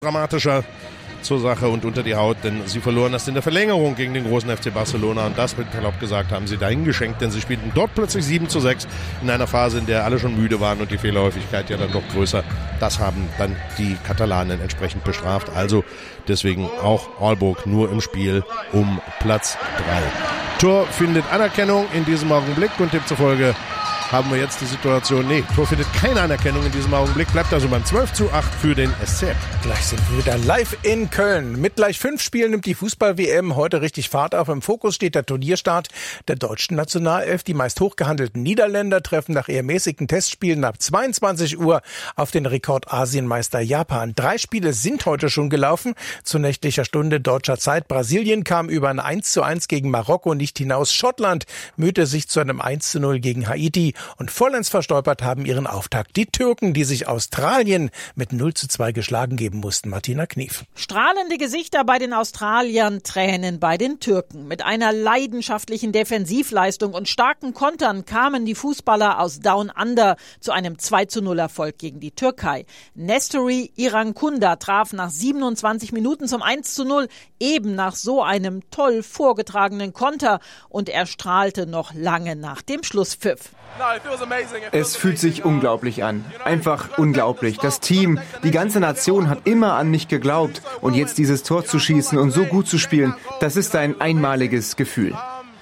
dramatischer zur Sache und unter die Haut, denn sie verloren das in der Verlängerung gegen den großen FC Barcelona und das, wird Klopp gesagt, haben sie dahin geschenkt, denn sie spielten dort plötzlich 7:6 in einer Phase, in der alle schon müde waren und die Fehlerhäufigkeit ja dann doch größer. Das haben dann die Katalanen entsprechend bestraft, also deswegen auch Aalborg nur im Spiel um Platz 3. Tor findet Anerkennung in diesem Augenblick und demzufolge haben wir jetzt die Situation, Tor findet keine Anerkennung in diesem Augenblick, bleibt also beim 12:8 für den SCM. Gleich sind wir wieder live in Köln. Mit gleich 5 Spielen nimmt die Fußball-WM heute richtig Fahrt auf. Im Fokus steht der Turnierstart der deutschen Nationalelf. Die meist hochgehandelten Niederländer treffen nach eher mäßigen Testspielen ab 22 Uhr auf den Rekord-Asienmeister Japan. 3 Spiele sind heute schon gelaufen. Zu nächtlicher Stunde deutscher Zeit. Brasilien kam über ein 1:1 gegen Marokko nicht hinaus. Schottland mühte sich zu einem 1:0 gegen Haiti. Und vollends verstolpert haben ihren Auftakt die Türken, die sich Australien mit 0:2 geschlagen geben mussten. Martina Knief. Strahlende Gesichter bei den Australiern, Tränen bei den Türken. Mit einer leidenschaftlichen Defensivleistung und starken Kontern kamen die Fußballer aus Down Under zu einem 2:0 Erfolg gegen die Türkei. Nestori Irankunda traf nach 27 Minuten zum 1:0, eben nach so einem toll vorgetragenen Konter, und er strahlte noch lange nach dem Schlusspfiff. Es fühlt sich unglaublich an. Einfach unglaublich. Das Team, die ganze Nation hat immer an mich geglaubt. Und jetzt dieses Tor zu schießen und so gut zu spielen, das ist ein einmaliges Gefühl.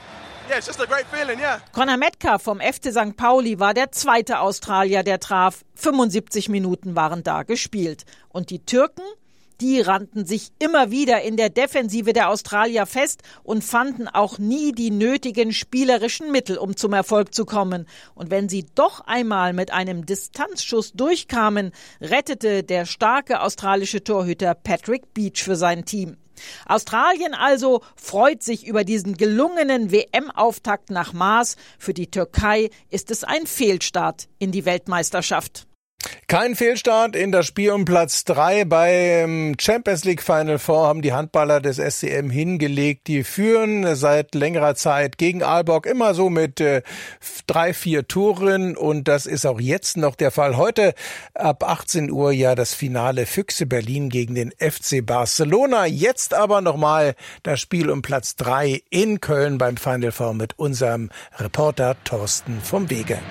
Conor Metcalfe vom FC St. Pauli war der zweite Australier, der traf. 75 Minuten waren da gespielt. Und die Türken? Die rannten sich immer wieder in der Defensive der Australier fest und fanden auch nie die nötigen spielerischen Mittel, um zum Erfolg zu kommen. Und wenn sie doch einmal mit einem Distanzschuss durchkamen, rettete der starke australische Torhüter Patrick Beach für sein Team. Australien also freut sich über diesen gelungenen WM-Auftakt nach Maß. Für die Türkei ist es ein Fehlstart in die Weltmeisterschaft. Kein Fehlstart in das Spiel um Platz 3 beim Champions League Final Four haben die Handballer des SCM hingelegt. Die führen seit längerer Zeit gegen Aalborg immer so mit 3-4 Toren und das ist auch jetzt noch der Fall. Heute ab 18 Uhr ja das Finale Füchse Berlin gegen den FC Barcelona. Jetzt aber nochmal das Spiel um Platz 3 in Köln beim Final Four mit unserem Reporter Thorsten vom Wege.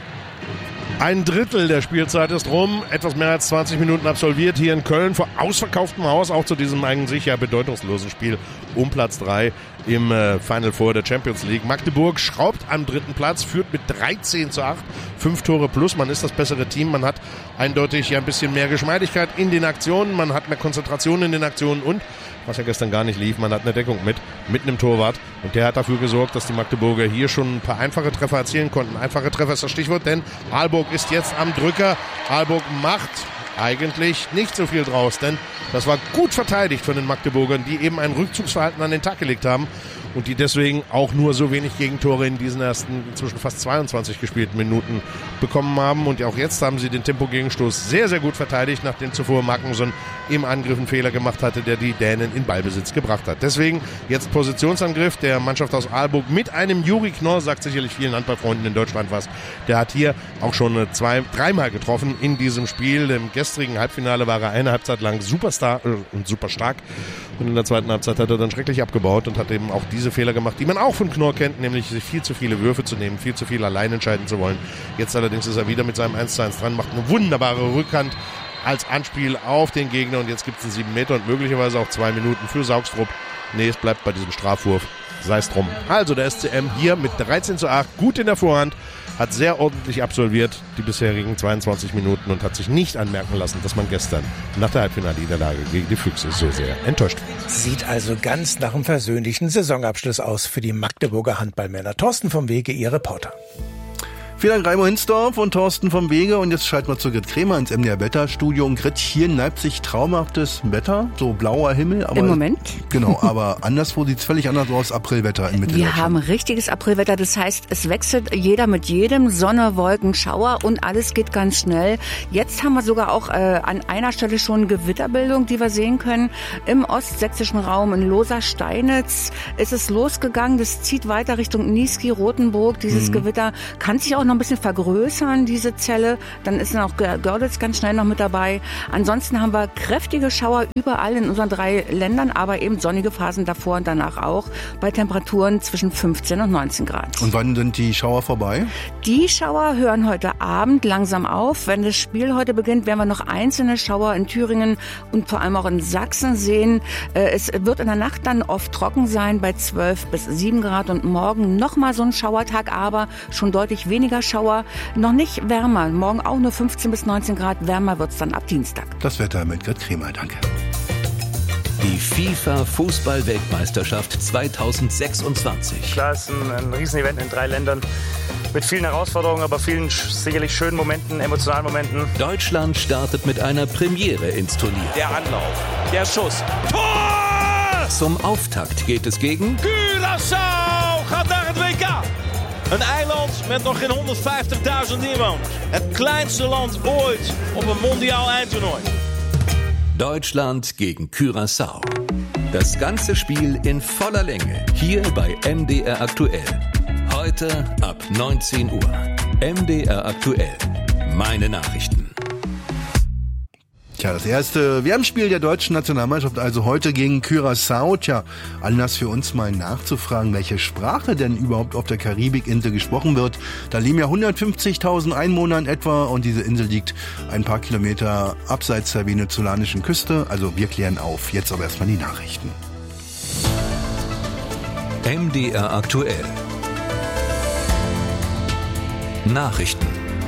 Ein Drittel der Spielzeit ist rum, etwas mehr als 20 Minuten absolviert hier in Köln vor ausverkauftem Haus, auch zu diesem eigentlich ja bedeutungslosen Spiel um Platz 3 im Final Four der Champions League. Magdeburg schraubt am 3. Platz, führt mit 13:8, 5 Tore plus, man ist das bessere Team, man hat eindeutig ja ein bisschen mehr Geschmeidigkeit in den Aktionen, man hat mehr Konzentration in den Aktionen und, was ja gestern gar nicht lief, man hat eine Deckung mit einem Torwart und der hat dafür gesorgt, dass die Magdeburger hier schon ein paar einfache Treffer erzielen konnten. Einfache Treffer ist das Stichwort, denn Aalborg ist jetzt am Drücker. Aalborg macht eigentlich nicht so viel draus, denn das war gut verteidigt von den Magdeburgern, die eben ein Rückzugsverhalten an den Tag gelegt haben und die deswegen auch nur so wenig Gegentore in diesen ersten inzwischen fast 22 gespielten Minuten bekommen haben. Und auch jetzt haben sie den Tempogegenstoß sehr, sehr gut verteidigt, nachdem zuvor Magnuson im Angriff einen Fehler gemacht hatte, der die Dänen in Ballbesitz gebracht hat. Deswegen jetzt Positionsangriff der Mannschaft aus Aalborg mit einem Juri Knorr, sagt sicherlich vielen Handballfreunden in Deutschland was. Der hat hier auch schon dreimal getroffen in diesem Spiel. Im gestrigen Halbfinale war er eine Halbzeit lang Superstar und super stark. Und in der zweiten Halbzeit hat er dann schrecklich abgebaut und hat eben auch diese Fehler gemacht, die man auch von Knorr kennt, nämlich sich viel zu viele Würfe zu nehmen, viel zu viel allein entscheiden zu wollen. Jetzt allerdings ist er wieder mit seinem 1:1 dran, macht eine wunderbare Rückhand als Anspiel auf den Gegner und jetzt gibt es einen 7 Meter und möglicherweise auch 2 Minuten für Saugstrup. Nee, es bleibt bei diesem Strafwurf. Sei es drum. Also der SCM hier mit 13:8, gut in der Vorhand, hat sehr ordentlich absolviert die bisherigen 22 Minuten und hat sich nicht anmerken lassen, dass man gestern nach der Halbfinalniederlage gegen die Füchse so sehr enttäuscht war. Sieht also ganz nach einem versöhnlichen Saisonabschluss aus für die Magdeburger Handballmänner. Thorsten vom Wege, Ihr Reporter. Vielen Dank, Raimo Hinsdorf und Thorsten vom Wege. Und jetzt schalten wir zu Grit Krämer ins MDR-Wetterstudio. Und Grit, hier in Leipzig traumhaftes Wetter, so blauer Himmel. Aber, im Moment. Genau, aber anderswo sieht es völlig anders aus, Aprilwetter in Mitteldeutschland. Wir haben richtiges Aprilwetter, das heißt, es wechselt jeder mit jedem, Sonne, Wolken, Schauer und alles geht ganz schnell. Jetzt haben wir sogar auch an einer Stelle schon Gewitterbildung, die wir sehen können. Im ostsächsischen Raum, in Loser-Steinitz ist es losgegangen. Das zieht weiter Richtung Niesky, Rothenburg. Dieses Gewitter kann sich auch noch noch ein bisschen vergrößern, diese Zelle. Dann ist dann auch Görlitz ganz schnell noch mit dabei. Ansonsten haben wir kräftige Schauer überall in unseren 3 Ländern, aber eben sonnige Phasen davor und danach auch bei Temperaturen zwischen 15 und 19 Grad. Und wann sind die Schauer vorbei? Die Schauer hören heute Abend langsam auf. Wenn das Spiel heute beginnt, werden wir noch einzelne Schauer in Thüringen und vor allem auch in Sachsen sehen. Es wird in der Nacht dann oft trocken sein bei 12 bis 7 Grad und morgen nochmal so ein Schauertag, aber schon deutlich weniger Schauer. Noch nicht wärmer. Morgen auch nur 15 bis 19 Grad. Wärmer wird es dann ab Dienstag. Das Wetter mit Gerd Kremer, danke. Die FIFA-Fußball-Weltmeisterschaft 2026. Klar, es ist ein Riesenevent in 3 Ländern mit vielen Herausforderungen, aber vielen sicherlich schönen Momenten, emotionalen Momenten. Deutschland startet mit einer Premiere ins Turnier. Der Anlauf, der Schuss, Tor! Zum Auftakt geht es gegen Curaçao gaat naar het WK. Een eiland met nog geen 150.000 inwoners. Het kleinste land ooit op een mondiaal eindtoernooi. Deutschland gegen Curaçao. Das ganze Spiel in voller Länge hier bei MDR Aktuell. Heute ab 19 Uhr. MDR Aktuell. Meine Nachrichten. Tja, das erste WM-Spiel der deutschen Nationalmannschaft also heute gegen Curaçao. Tja, Anlass für uns mal nachzufragen, welche Sprache denn überhaupt auf der Karibikinsel gesprochen wird. Da leben ja 150.000 Einwohner in etwa und diese Insel liegt ein paar Kilometer abseits der venezolanischen Küste. Also wir klären auf. Jetzt aber erstmal die Nachrichten. MDR Aktuell. Nachrichten.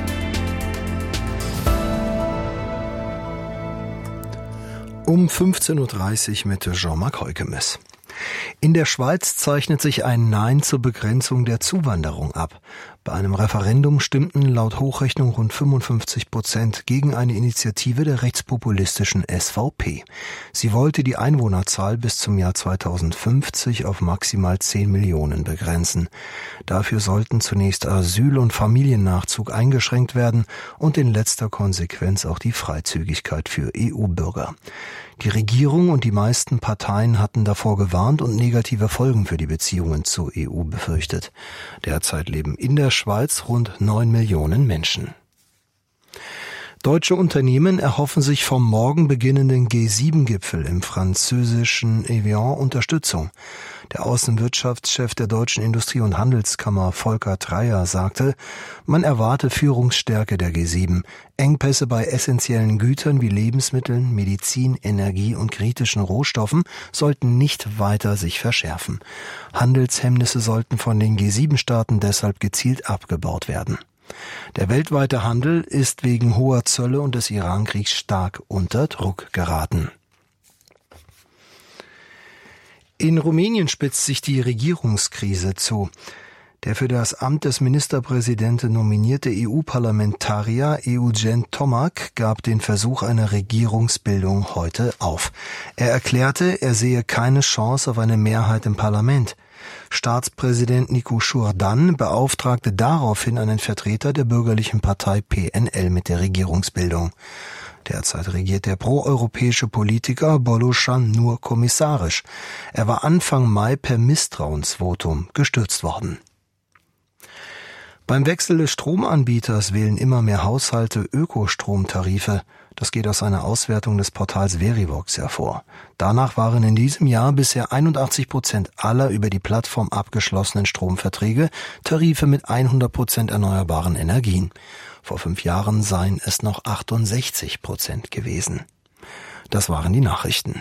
Um 15.30 Uhr mit Jean-Marc Heukemes. In der Schweiz zeichnet sich ein Nein zur Begrenzung der Zuwanderung ab. Bei einem Referendum stimmten laut Hochrechnung rund 55% gegen eine Initiative der rechtspopulistischen SVP. Sie wollte die Einwohnerzahl bis zum Jahr 2050 auf maximal 10 Millionen begrenzen. Dafür sollten zunächst Asyl- und Familiennachzug eingeschränkt werden und in letzter Konsequenz auch die Freizügigkeit für EU-Bürger. Die Regierung und die meisten Parteien hatten davor gewarnt und negative Folgen für die Beziehungen zur EU befürchtet. Derzeit leben in der Schweiz rund 9 Millionen Menschen. Deutsche Unternehmen erhoffen sich vom morgen beginnenden G7-Gipfel im französischen Evian Unterstützung. Der Außenwirtschaftschef der Deutschen Industrie- und Handelskammer Volker Dreyer sagte, man erwarte Führungsstärke der G7. Engpässe bei essentiellen Gütern wie Lebensmitteln, Medizin, Energie und kritischen Rohstoffen sollten nicht weiter sich verschärfen. Handelshemmnisse sollten von den G7-Staaten deshalb gezielt abgebaut werden. Der weltweite Handel ist wegen hoher Zölle und des Irankriegs stark unter Druck geraten. In Rumänien spitzt sich die Regierungskrise zu. Der für das Amt des Ministerpräsidenten nominierte EU-Parlamentarier Eugen Tomac gab den Versuch einer Regierungsbildung heute auf. Er erklärte, er sehe keine Chance auf eine Mehrheit im Parlament. Staatspräsident Nicu Șurdan beauftragte daraufhin einen Vertreter der bürgerlichen Partei PNL mit der Regierungsbildung. Derzeit regiert der proeuropäische Politiker Boloșan nur kommissarisch. Er war Anfang Mai per Misstrauensvotum gestürzt worden. Beim Wechsel des Stromanbieters wählen immer mehr Haushalte Ökostromtarife. Das geht aus einer Auswertung des Portals Verivox hervor. Danach waren in diesem Jahr bisher 81% aller über die Plattform abgeschlossenen Stromverträge Tarife mit 100% erneuerbaren Energien. Vor 5 Jahren seien es noch 68% gewesen. Das waren die Nachrichten.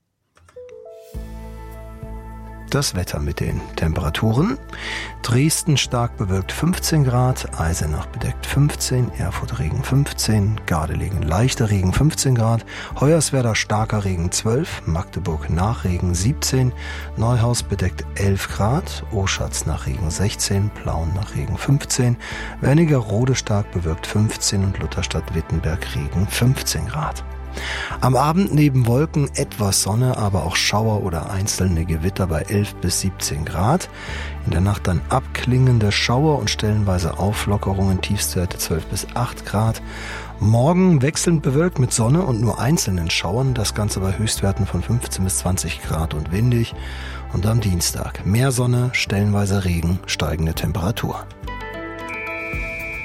Das Wetter mit den Temperaturen. Dresden stark bewölkt 15 Grad, Eisenach bedeckt 15, Erfurt Regen 15, Gardelegen leichter Regen 15 Grad, Hoyerswerda starker Regen 12, Magdeburg nach Regen 17, Neuhaus bedeckt 11 Grad, Oschatz nach Regen 16, Plauen nach Regen 15, Wernigerode stark bewölkt 15 und Lutherstadt-Wittenberg Regen 15 Grad. Am Abend neben Wolken etwas Sonne, aber auch Schauer oder einzelne Gewitter bei 11 bis 17 Grad. In der Nacht dann abklingende Schauer und stellenweise Auflockerungen, Tiefstwerte 12 bis 8 Grad. Morgen wechselnd bewölkt mit Sonne und nur einzelnen Schauern, das Ganze bei Höchstwerten von 15 bis 20 Grad und windig. Und am Dienstag mehr Sonne, stellenweise Regen, steigende Temperatur.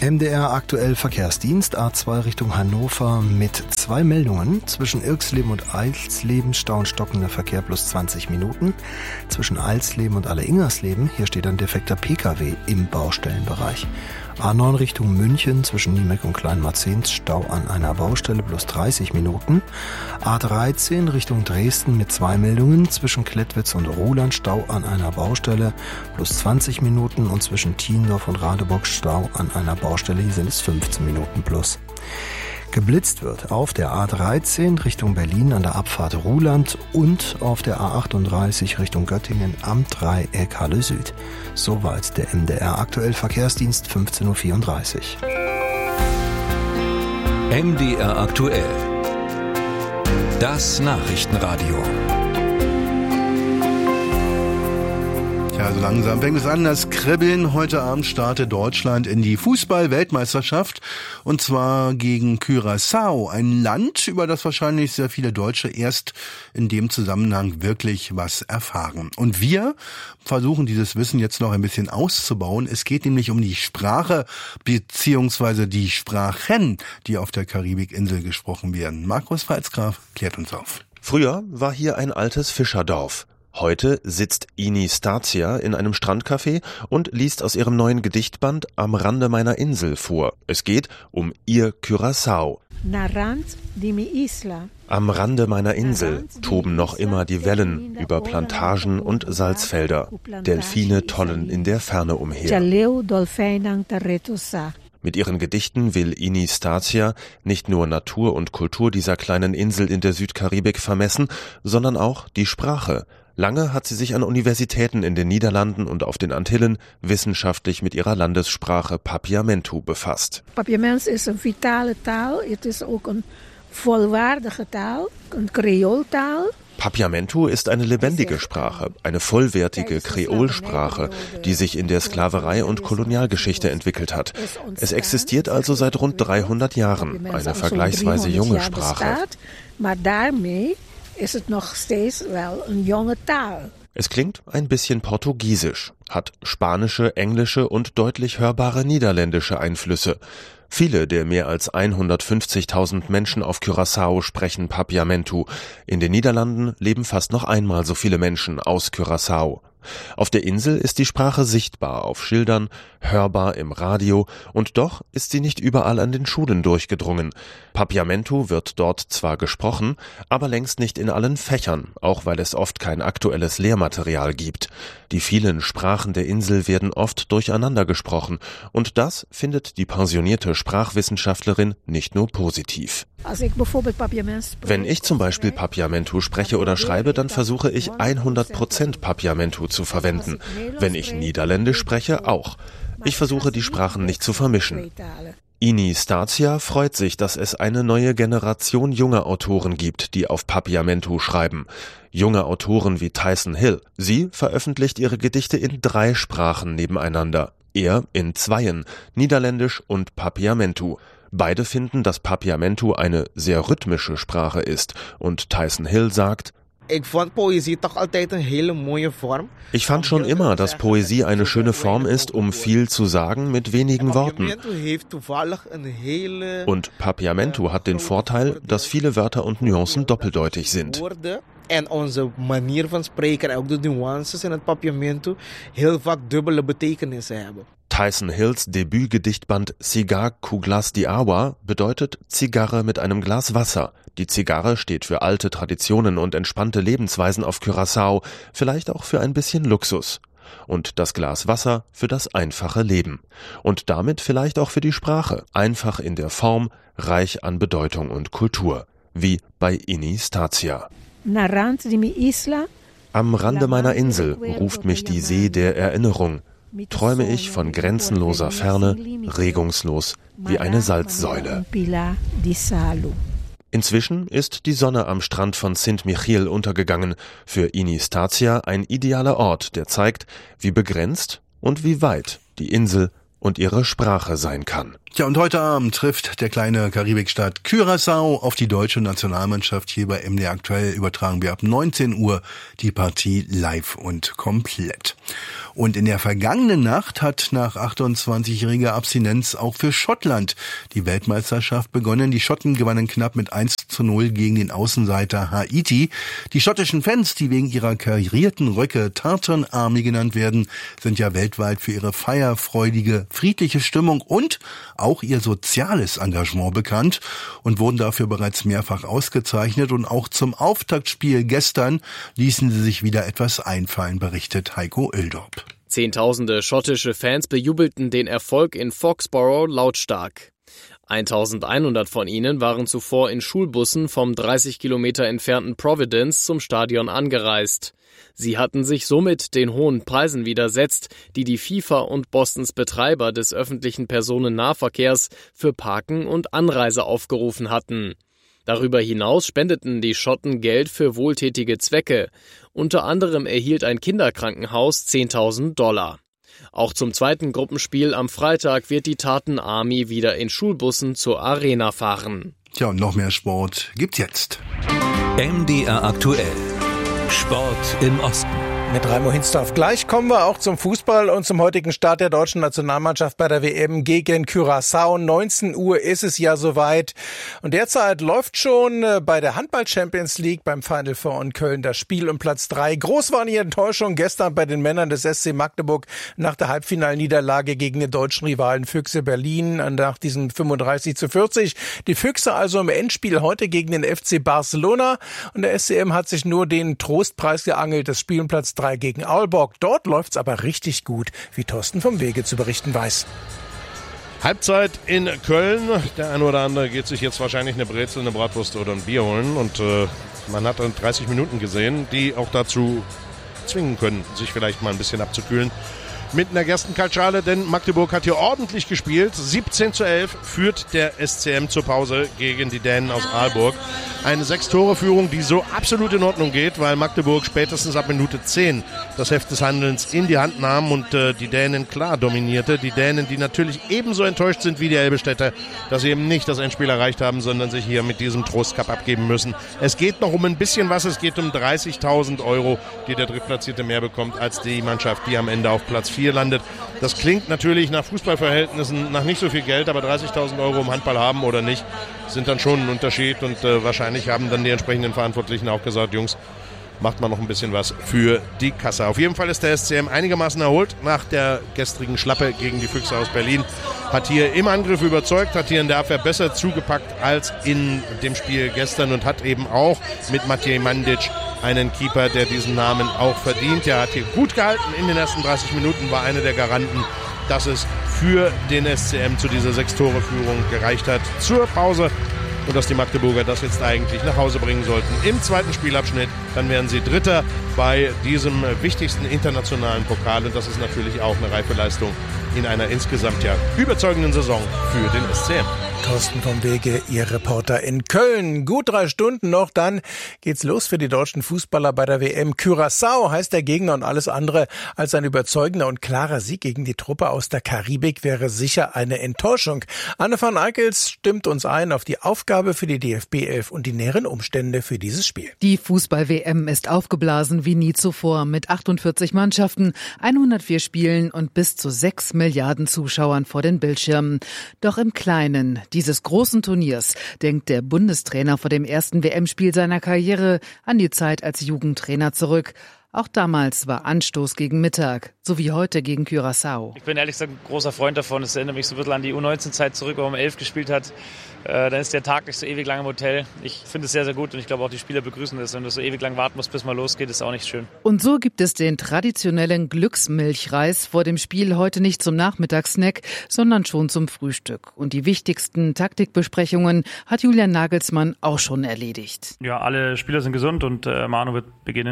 MDR aktuell Verkehrsdienst A2 Richtung Hannover mit 2 Meldungen. Zwischen Irxleben und Eilsleben Stau und stockender Verkehr plus 20 Minuten. Zwischen Eilsleben und Alle-Ingersleben, hier steht ein defekter PKW im Baustellenbereich. A9 Richtung München zwischen Niemeck und Kleinmarzens Stau an einer Baustelle plus 30 Minuten. A13 Richtung Dresden mit 2 Meldungen. Zwischen Klettwitz und Ruhland Stau an einer Baustelle plus 20 Minuten und zwischen Tiendorf und Radeburg Stau an einer Baustelle, hier sind es 15 Minuten plus. Geblitzt wird auf der A13 Richtung Berlin an der Abfahrt Ruhland und auf der A38 Richtung Göttingen am Dreieck Halle Süd. Soweit der MDR aktuell Verkehrsdienst 15.34 Uhr. MDR aktuell. Das Nachrichtenradio. Ja, so langsam fängt es an, das Kribbeln. Heute Abend startet Deutschland in die Fußball-Weltmeisterschaft und zwar gegen Curaçao, ein Land, über das wahrscheinlich sehr viele Deutsche erst in dem Zusammenhang wirklich was erfahren. Und wir versuchen dieses Wissen jetzt noch ein bisschen auszubauen. Es geht nämlich um die Sprache beziehungsweise die Sprachen, die auf der Karibikinsel gesprochen werden. Markus Pfalzgraf klärt uns auf. Früher war hier ein altes Fischerdorf. Heute sitzt Ini Stacia in einem Strandcafé und liest aus ihrem neuen Gedichtband Am Rande meiner Insel vor. Es geht um ihr Curaçao. Am Rande meiner Insel toben noch immer die Wellen über Plantagen und Salzfelder. Delfine tollen in der Ferne umher. Mit ihren Gedichten will Ini Stacia nicht nur Natur und Kultur dieser kleinen Insel in der Südkaribik vermessen, sondern auch die Sprache. Lange hat sie sich an Universitäten in den Niederlanden und auf den Antillen wissenschaftlich mit ihrer Landessprache Papiamentu befasst. Papiaments ist eine vitale Taal, es ist auch eine vollwertige Taal, eine Kreoltaal. Papiamentu ist eine lebendige Sprache, eine vollwertige Kreolsprache, die sich in der Sklaverei und Kolonialgeschichte entwickelt hat. Es existiert also seit rund 300 Jahren, eine vergleichsweise junge Sprache. Ist es noch stets wel een jonge Taal. Es klingt ein bisschen portugiesisch, hat spanische, englische und deutlich hörbare niederländische Einflüsse. Viele der mehr als 150.000 Menschen auf Curaçao sprechen Papiamentu. In den Niederlanden leben fast noch einmal so viele Menschen aus Curaçao. Auf der Insel ist die Sprache sichtbar auf Schildern, hörbar im Radio und doch ist sie nicht überall an den Schulen durchgedrungen. Papiamentu wird dort zwar gesprochen, aber längst nicht in allen Fächern, auch weil es oft kein aktuelles Lehrmaterial gibt. Die vielen Sprachen der Insel werden oft durcheinander gesprochen und das findet die pensionierte Sprachwissenschaftlerin nicht nur positiv. Wenn ich zum Beispiel Papiamentu spreche oder schreibe, dann versuche ich 100% Papiamentu zu verwenden. Wenn ich Niederländisch spreche, auch. Ich versuche die Sprachen nicht zu vermischen. Ini Stacia freut sich, dass es eine neue Generation junger Autoren gibt, die auf Papiamentu schreiben. Junge Autoren wie Tyson Hill. Sie veröffentlicht ihre Gedichte in 3 Sprachen nebeneinander. Er in 2, Niederländisch und Papiamentu. Beide finden, dass Papiamentu eine sehr rhythmische Sprache ist und Tyson Hill sagt: Ich fand schon immer, dass Poesie eine schöne Form ist, um viel zu sagen mit wenigen Worten. Und Papiamentu hat den Vorteil, dass viele Wörter und Nuancen doppeldeutig sind. En onze manier van spreken en ook de nuances in het Papiamentu heel vaak dubbele betekenissen hebben. Tyson Hills Debütgedichtband Cigar cu Glas de Agua bedeutet Zigarre mit einem Glas Wasser. Die Zigarre steht für alte Traditionen und entspannte Lebensweisen auf Curaçao, vielleicht auch für ein bisschen Luxus. Und das Glas Wasser für das einfache Leben. Und damit vielleicht auch für die Sprache. Einfach in der Form, reich an Bedeutung und Kultur. Wie bei Ini Stacia. Am Rande meiner Insel ruft mich die See der Erinnerung. Träume ich von grenzenloser Ferne, regungslos wie eine Salzsäule. Inzwischen ist die Sonne am Strand von Sint-Michiel untergegangen. Für Ini Stacia ein idealer Ort, der zeigt, wie begrenzt und wie weit die Insel und ihre Sprache sein kann. Ja, und heute Abend trifft der kleine Karibikstaat Curaçao auf die deutsche Nationalmannschaft. Hier bei MDR aktuell übertragen wir ab 19 Uhr die Partie live und komplett. Und in der vergangenen Nacht hat nach 28-jähriger Abstinenz auch für Schottland die Weltmeisterschaft begonnen. Die Schotten gewannen knapp mit 1:0 gegen den Außenseiter Haiti. Die schottischen Fans, die wegen ihrer karierten Röcke Tartan Army genannt werden, sind ja weltweit für ihre feierfreudige, friedliche Stimmung und auch ihr soziales Engagement bekannt und wurden dafür bereits mehrfach ausgezeichnet. Und auch zum Auftaktspiel gestern ließen sie sich wieder etwas einfallen, berichtet Heiko Oeldorp. Zehntausende schottische Fans bejubelten den Erfolg in Foxborough lautstark. 1100 von ihnen waren zuvor in Schulbussen vom 30 Kilometer entfernten Providence zum Stadion angereist. Sie hatten sich somit den hohen Preisen widersetzt, die die FIFA und Bostons Betreiber des öffentlichen Personennahverkehrs für Parken und Anreise aufgerufen hatten. Darüber hinaus spendeten die Schotten Geld für wohltätige Zwecke. Unter anderem erhielt ein Kinderkrankenhaus $10.000. Auch zum zweiten Gruppenspiel am Freitag wird die Tartan Army wieder in Schulbussen zur Arena fahren. Tja, und noch mehr Sport gibt's jetzt. MDR aktuell. Sport im Osten. Mit Raimo Hinsdorf. Gleich kommen wir auch zum Fußball und zum heutigen Start der deutschen Nationalmannschaft bei der WM gegen Curaçao. 19 Uhr ist es ja soweit. Und derzeit läuft schon bei der Handball-Champions League beim Final Four in Köln das Spiel um Platz 3. Groß war die Enttäuschung gestern bei den Männern des SC Magdeburg nach der Halbfinalniederlage gegen den deutschen Rivalen Füchse Berlin nach diesem 35:40. Die Füchse also im Endspiel heute gegen den FC Barcelona. Und der SCM hat sich nur den Trostpreis geangelt, das Spiel um Platz 3 gegen Aalborg. Dort läuft's aber richtig gut, wie Thorsten vom Wege zu berichten weiß. Halbzeit in Köln. Der eine oder andere geht sich jetzt wahrscheinlich eine Brezel, eine Bratwurst oder ein Bier holen. Und man hat dann 30 Minuten gesehen, die auch dazu zwingen können, sich vielleicht mal ein bisschen abzukühlen mit einer Gerstenkaltschale, denn Magdeburg hat hier ordentlich gespielt. 17:11 führt der SCM zur Pause gegen die Dänen aus Aalborg. Eine 6-Tore-Führung, die so absolut in Ordnung geht, weil Magdeburg spätestens ab Minute 10 das Heft des Handelns in die Hand nahm und die Dänen klar dominierte. Die Dänen, die natürlich ebenso enttäuscht sind wie die Elbestädter, dass sie eben nicht das Endspiel erreicht haben, sondern sich hier mit diesem Trostcup abgeben müssen. Es geht noch um ein bisschen was, es geht um 30.000 €, die der Drittplatzierte mehr bekommt als die Mannschaft, die am Ende auf Platz 4 landet. Das klingt natürlich nach Fußballverhältnissen nach nicht so viel Geld, aber 30.000 € im Handball haben oder nicht, sind dann schon ein Unterschied und wahrscheinlich haben dann die entsprechenden Verantwortlichen auch gesagt, Jungs, macht man noch ein bisschen was für die Kasse. Auf jeden Fall ist der SCM einigermaßen erholt nach der gestrigen Schlappe gegen die Füchse aus Berlin. Hat hier im Angriff überzeugt, hat hier in der Abwehr besser zugepackt als in dem Spiel gestern und hat eben auch mit Matej Mandic einen Keeper, der diesen Namen auch verdient. Er hat hier gut gehalten in den ersten 30 Minuten, war einer der Garanten, dass es für den SCM zu dieser 6-Tore-Führung gereicht hat. Zur Pause. Und dass die Magdeburger das jetzt eigentlich nach Hause bringen sollten im zweiten Spielabschnitt. Dann wären sie Dritter bei diesem wichtigsten internationalen Pokal. Und das ist natürlich auch eine reife Leistung in einer insgesamt ja überzeugenden Saison für den SCM. Thorsten vom Wege, Ihr Reporter in Köln. Gut 3 Stunden noch, dann geht's los für die deutschen Fußballer bei der WM. Curaçao heißt der Gegner und alles andere als ein überzeugender und klarer Sieg gegen die Truppe aus der Karibik wäre sicher eine Enttäuschung. Anne van Eickels stimmt uns ein auf die Aufgabe für die DFB 11 und die näheren Umstände für dieses Spiel. Die Fußball-WM ist aufgeblasen wie nie zuvor mit 48 Mannschaften, 104 Spielen und bis zu 6 Milliarden Zuschauern vor den Bildschirmen. Doch im Kleinen dieses großen Turniers denkt der Bundestrainer vor dem ersten WM-Spiel seiner Karriere an die Zeit als Jugendtrainer zurück. Auch damals war Anstoß gegen Mittag, so wie heute gegen Curaçao. Ich bin ehrlich gesagt ein großer Freund davon. Es erinnert mich so ein bisschen an die U19-Zeit zurück, wo man 11 gespielt hat. Dann ist der Tag nicht so ewig lang im Hotel. Ich finde es sehr, sehr gut und ich glaube auch die Spieler begrüßen das. Wenn du so ewig lang warten musst, bis mal losgeht, ist auch nicht schön. Und so gibt es den traditionellen Glücksmilchreis vor dem Spiel heute nicht zum Nachmittagssnack, sondern schon zum Frühstück. Und die wichtigsten Taktikbesprechungen hat Julian Nagelsmann auch schon erledigt. Ja, alle Spieler sind gesund und Manu wird beginnen.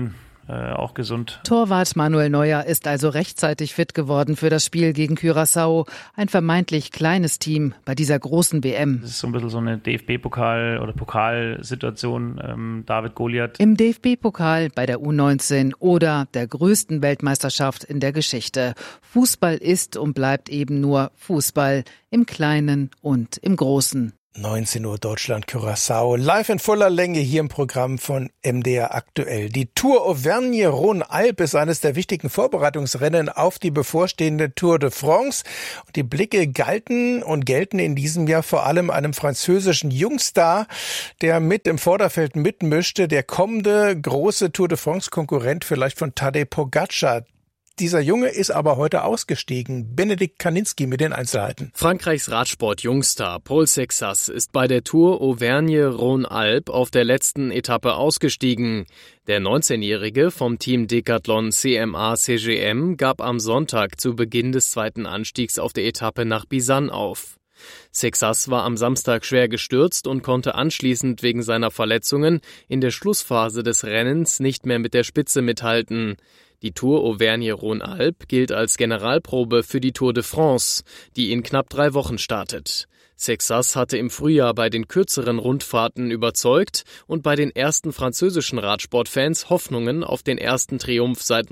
auch gesund. Torwart Manuel Neuer ist also rechtzeitig fit geworden für das Spiel gegen Curaçao. Ein vermeintlich kleines Team bei dieser großen WM. Das ist so ein bisschen so eine DFB-Pokal- oder Pokalsituation, David Goliath. Im DFB-Pokal, bei der U19 oder der größten Weltmeisterschaft in der Geschichte. Fußball ist und bleibt eben nur Fußball im Kleinen und im Großen. 19 Uhr Deutschland, Curaçao, live in voller Länge hier im Programm von MDR aktuell. Die Tour Auvergne-Rhône-Alpes ist eines der wichtigen Vorbereitungsrennen auf die bevorstehende Tour de France. Und die Blicke galten und gelten in diesem Jahr vor allem einem französischen Jungstar, der mit im Vorderfeld mitmischte, der kommende große Tour de France-Konkurrent vielleicht von Tadej Pogačar. Dieser Junge ist aber heute ausgestiegen. Benedikt Kaninski mit den Einzelheiten. Frankreichs Radsport-Jungstar Paul Sexas ist bei der Tour Auvergne-Rhône-Alpes auf der letzten Etappe ausgestiegen. Der 19-Jährige vom Team Decathlon CMA-CGM gab am Sonntag zu Beginn des zweiten Anstiegs auf der Etappe nach Bisan auf. Sexas war am Samstag schwer gestürzt und konnte anschließend wegen seiner Verletzungen in der Schlussphase des Rennens nicht mehr mit der Spitze mithalten. Die Tour Auvergne-Rhône-Alpes gilt als Generalprobe für die Tour de France, die in knapp 3 Wochen startet. Sexas hatte im Frühjahr bei den kürzeren Rundfahrten überzeugt und bei den ersten französischen Radsportfans Hoffnungen auf den ersten Triumph seit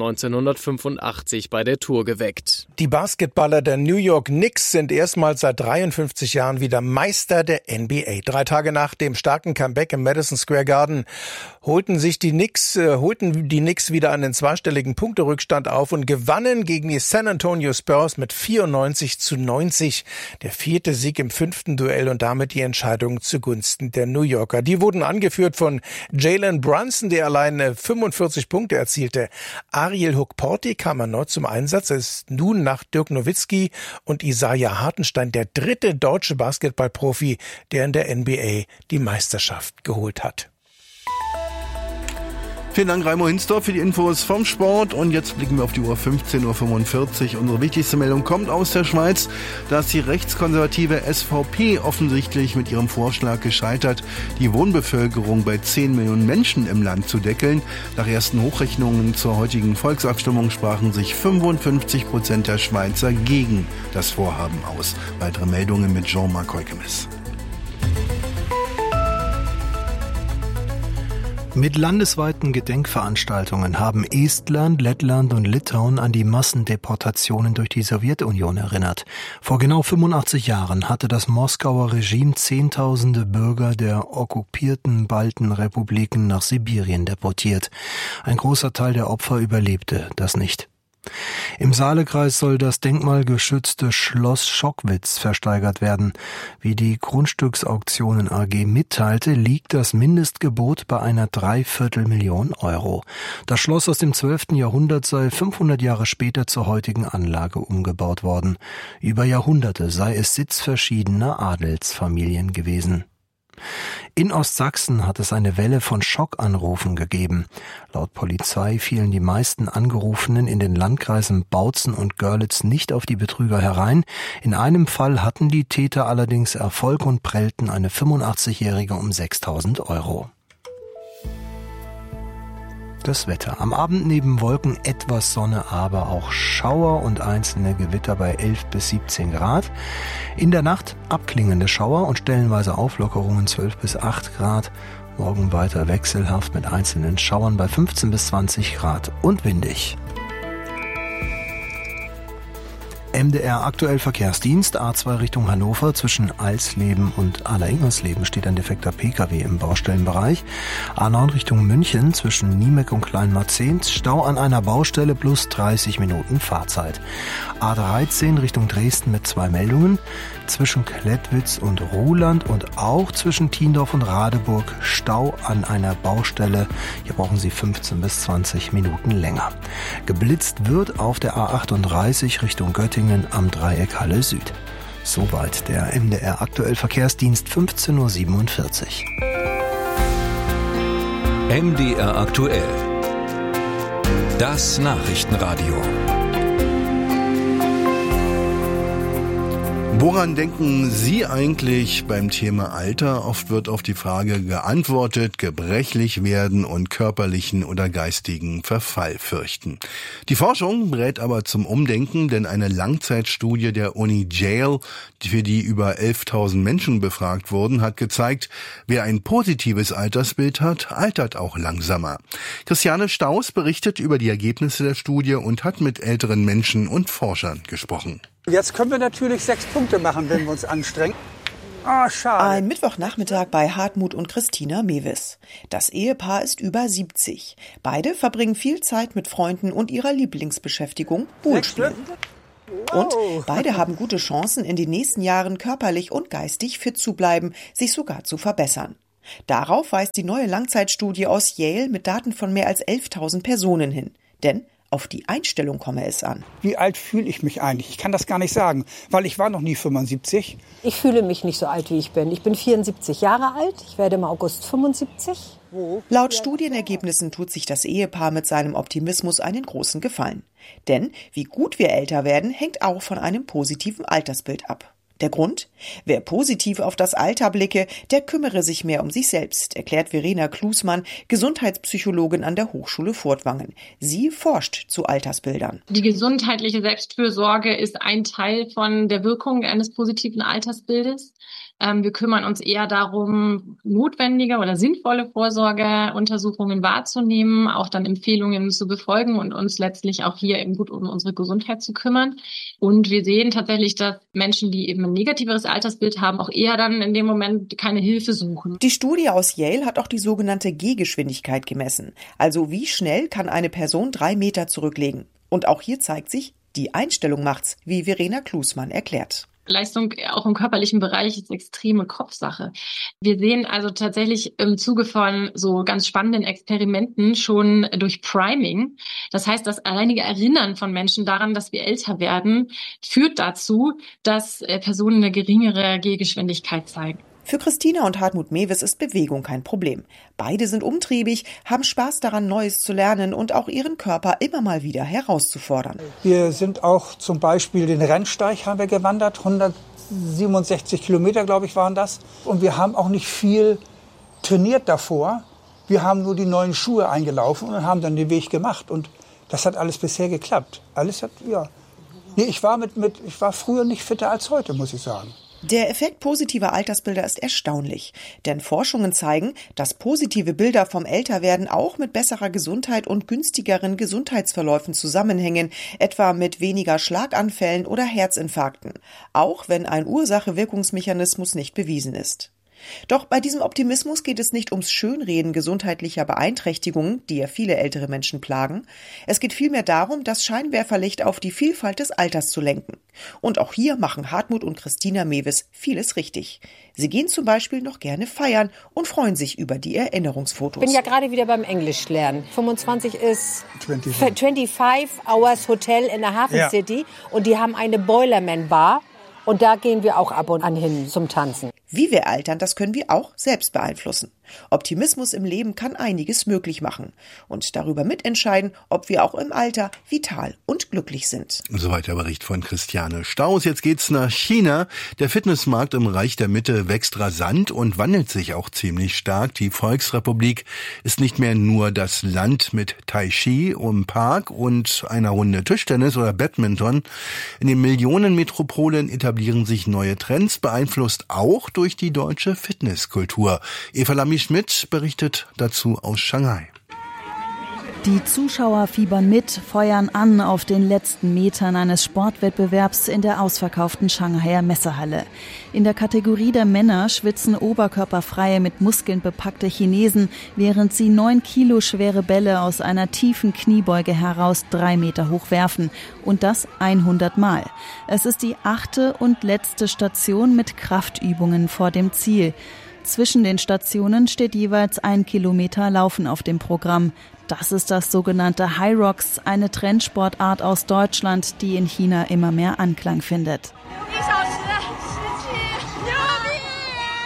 1985 bei der Tour geweckt. Die Basketballer der New York Knicks sind erstmals seit 53 Jahren wieder Meister der NBA. 3 Tage nach dem starken Comeback im Madison Square Garden holten die Knicks wieder einen zweistelligen Punkterückstand auf und gewannen gegen die San Antonio Spurs mit 94-90. Der 4. Sieg im 5. Duell und damit die Entscheidung zugunsten der New Yorker. Die wurden angeführt von Jalen Brunson, der alleine 45 Punkte erzielte. Ariel Hook-Porty kam erneut zum Einsatz. Er ist nun nach Dirk Nowitzki und Isaiah Hartenstein der 3. deutsche Basketballprofi, der in der NBA die Meisterschaft geholt hat. Vielen Dank, Raimo Hinsdorf, für die Infos vom Sport. Und jetzt blicken wir auf die Uhr 15.45 Uhr. Unsere wichtigste Meldung kommt aus der Schweiz. Da ist die rechtskonservative SVP offensichtlich mit ihrem Vorschlag gescheitert, die Wohnbevölkerung bei 10 Millionen Menschen im Land zu deckeln. Nach ersten Hochrechnungen zur heutigen Volksabstimmung sprachen sich 55% der Schweizer gegen das Vorhaben aus. Weitere Meldungen mit Jean-Marc Heukemes. Mit landesweiten Gedenkveranstaltungen haben Estland, Lettland und Litauen an die Massendeportationen durch die Sowjetunion erinnert. Vor genau 85 Jahren hatte das Moskauer Regime Zehntausende Bürger der okkupierten Baltenrepubliken nach Sibirien deportiert. Ein großer Teil der Opfer überlebte das nicht. Im Saalekreis soll das denkmalgeschützte Schloss Schockwitz versteigert werden. Wie die Grundstücksauktionen AG mitteilte, liegt das Mindestgebot bei einer 3/4 Million Euro. Das Schloss aus dem 12. Jahrhundert sei 500 Jahre später zur heutigen Anlage umgebaut worden. Über Jahrhunderte sei es Sitz verschiedener Adelsfamilien gewesen. In Ostsachsen hat es eine Welle von Schockanrufen gegeben. Laut Polizei fielen die meisten Angerufenen in den Landkreisen Bautzen und Görlitz nicht auf die Betrüger herein. In einem Fall hatten die Täter allerdings Erfolg und prellten eine 85-Jährige um 6.000 Euro. Das Wetter. Am Abend neben Wolken etwas Sonne, aber auch Schauer und einzelne Gewitter bei 11 bis 17 Grad. In der Nacht abklingende Schauer und stellenweise Auflockerungen 12 bis 8 Grad. Morgen weiter wechselhaft mit einzelnen Schauern bei 15 bis 20 Grad und windig. MDR aktuell Verkehrsdienst, A2 Richtung Hannover, zwischen Alsleben und Allereingersleben steht ein defekter Pkw im Baustellenbereich. A9 Richtung München, zwischen Niemeck und Kleinmarzehn, Stau an einer Baustelle plus 30 Minuten Fahrzeit. A13 Richtung Dresden mit 2 Meldungen, zwischen Klettwitz und Ruhland und auch zwischen Tiendorf und Radeburg Stau an einer Baustelle. Hier brauchen Sie 15 bis 20 Minuten länger. Geblitzt wird auf der A38 Richtung Göttingen am Dreieck Halle Süd. Soweit der MDR aktuell Verkehrsdienst 15.47 Uhr. MDR aktuell. Das Nachrichtenradio. Woran denken Sie eigentlich beim Thema Alter? Oft wird auf die Frage geantwortet, gebrechlich werden und körperlichen oder geistigen Verfall fürchten. Die Forschung berät aber zum Umdenken, denn eine Langzeitstudie der Uni Yale, für die über 11.000 Menschen befragt wurden, hat gezeigt, wer ein positives Altersbild hat, altert auch langsamer. Christiane Staus berichtet über die Ergebnisse der Studie und hat mit älteren Menschen und Forschern gesprochen. Jetzt können wir natürlich 6 Punkte machen, wenn wir uns anstrengen. Ah, schade. Ein Mittwochnachmittag bei Hartmut und Christina Mewis. Das Ehepaar ist über 70. Beide verbringen viel Zeit mit Freunden und ihrer Lieblingsbeschäftigung, Poolspielen. Und beide haben gute Chancen, in den nächsten Jahren körperlich und geistig fit zu bleiben, sich sogar zu verbessern. Darauf weist die neue Langzeitstudie aus Yale mit Daten von mehr als 11.000 Personen hin. Denn auf die Einstellung komme es an. Wie alt fühle ich mich eigentlich? Ich kann das gar nicht sagen, weil ich war noch nie 75. Ich fühle mich nicht so alt, wie ich bin. Ich bin 74 Jahre alt. Ich werde im August 75. Laut Studienergebnissen tut sich das Ehepaar mit seinem Optimismus einen großen Gefallen. Denn wie gut wir älter werden, hängt auch von einem positiven Altersbild ab. Der Grund? Wer positiv auf das Alter blicke, der kümmere sich mehr um sich selbst, erklärt Verena Klusmann, Gesundheitspsychologin an der Hochschule Furtwangen. Sie forscht zu Altersbildern. Die gesundheitliche Selbstfürsorge ist ein Teil von der Wirkung eines positiven Altersbildes. Wir kümmern uns eher darum, notwendige oder sinnvolle Vorsorgeuntersuchungen wahrzunehmen, auch dann Empfehlungen zu befolgen und uns letztlich auch hier eben gut um unsere Gesundheit zu kümmern. Und wir sehen tatsächlich, dass Menschen, die eben ein negativeres Altersbild haben, auch eher dann in dem Moment keine Hilfe suchen. Die Studie aus Yale hat auch die sogenannte Gehgeschwindigkeit gemessen. Also wie schnell kann eine Person 3 Meter zurücklegen? Und auch hier zeigt sich, die Einstellung macht's, wie Verena Klusmann erklärt. Leistung auch im körperlichen Bereich ist extreme Kopfsache. Wir sehen also tatsächlich im Zuge von so ganz spannenden Experimenten schon durch Priming. Das heißt, das alleinige Erinnern von Menschen daran, dass wir älter werden, führt dazu, dass Personen eine geringere Gehgeschwindigkeit zeigen. Für Christina und Hartmut Mewis ist Bewegung kein Problem. Beide sind umtriebig, haben Spaß daran, Neues zu lernen und auch ihren Körper immer mal wieder herauszufordern. Wir sind auch zum Beispiel den Rennsteig haben wir gewandert, 167 Kilometer, glaube ich, waren das. Und wir haben auch nicht viel trainiert davor. Wir haben nur die neuen Schuhe eingelaufen und haben dann den Weg gemacht. Und das hat alles bisher geklappt. Alles hat, ja. Nee, ich war früher nicht fitter als heute, muss ich sagen. Der Effekt positiver Altersbilder ist erstaunlich, denn Forschungen zeigen, dass positive Bilder vom Älterwerden auch mit besserer Gesundheit und günstigeren Gesundheitsverläufen zusammenhängen, etwa mit weniger Schlaganfällen oder Herzinfarkten, auch wenn ein Ursache-Wirkungsmechanismus nicht bewiesen ist. Doch bei diesem Optimismus geht es nicht ums Schönreden gesundheitlicher Beeinträchtigungen, die ja viele ältere Menschen plagen. Es geht vielmehr darum, das Scheinwerferlicht auf die Vielfalt des Alters zu lenken. Und auch hier machen Hartmut und Christina Mewis vieles richtig. Sie gehen zum Beispiel noch gerne feiern und freuen sich über die Erinnerungsfotos. Ich bin ja gerade wieder beim Englischlernen. 25 ist 25 Hours Hotel in der Hafen City und die haben eine Boilerman Bar. Und da gehen wir auch ab und an hin zum Tanzen. Wie wir altern, das können wir auch selbst beeinflussen. Optimismus im Leben kann einiges möglich machen und darüber mitentscheiden, ob wir auch im Alter vital und glücklich sind. Soweit der Bericht von Christiane Staus. Jetzt geht's nach China. Der Fitnessmarkt im Reich der Mitte wächst rasant und wandelt sich auch ziemlich stark. Die Volksrepublik ist nicht mehr nur das Land mit Tai Chi im Park und einer Runde Tischtennis oder Badminton. In den Millionenmetropolen etablieren sich neue Trends, beeinflusst auch durch die deutsche Fitnesskultur. Eva Lamy-Schmidt berichtet dazu aus Shanghai. Die Zuschauer fiebern mit, feuern an auf den letzten Metern eines Sportwettbewerbs in der ausverkauften Shanghaier Messehalle. In der Kategorie der Männer schwitzen oberkörperfreie, mit Muskeln bepackte Chinesen, während sie 9 Kilo schwere Bälle aus einer tiefen Kniebeuge heraus 3 Meter hoch werfen. Und das 100 Mal. Es ist die 8. und letzte Station mit Kraftübungen vor dem Ziel. Zwischen den Stationen steht jeweils 1 Kilometer Laufen auf dem Programm. Das ist das sogenannte High Rocks, eine Trendsportart aus Deutschland, die in China immer mehr Anklang findet.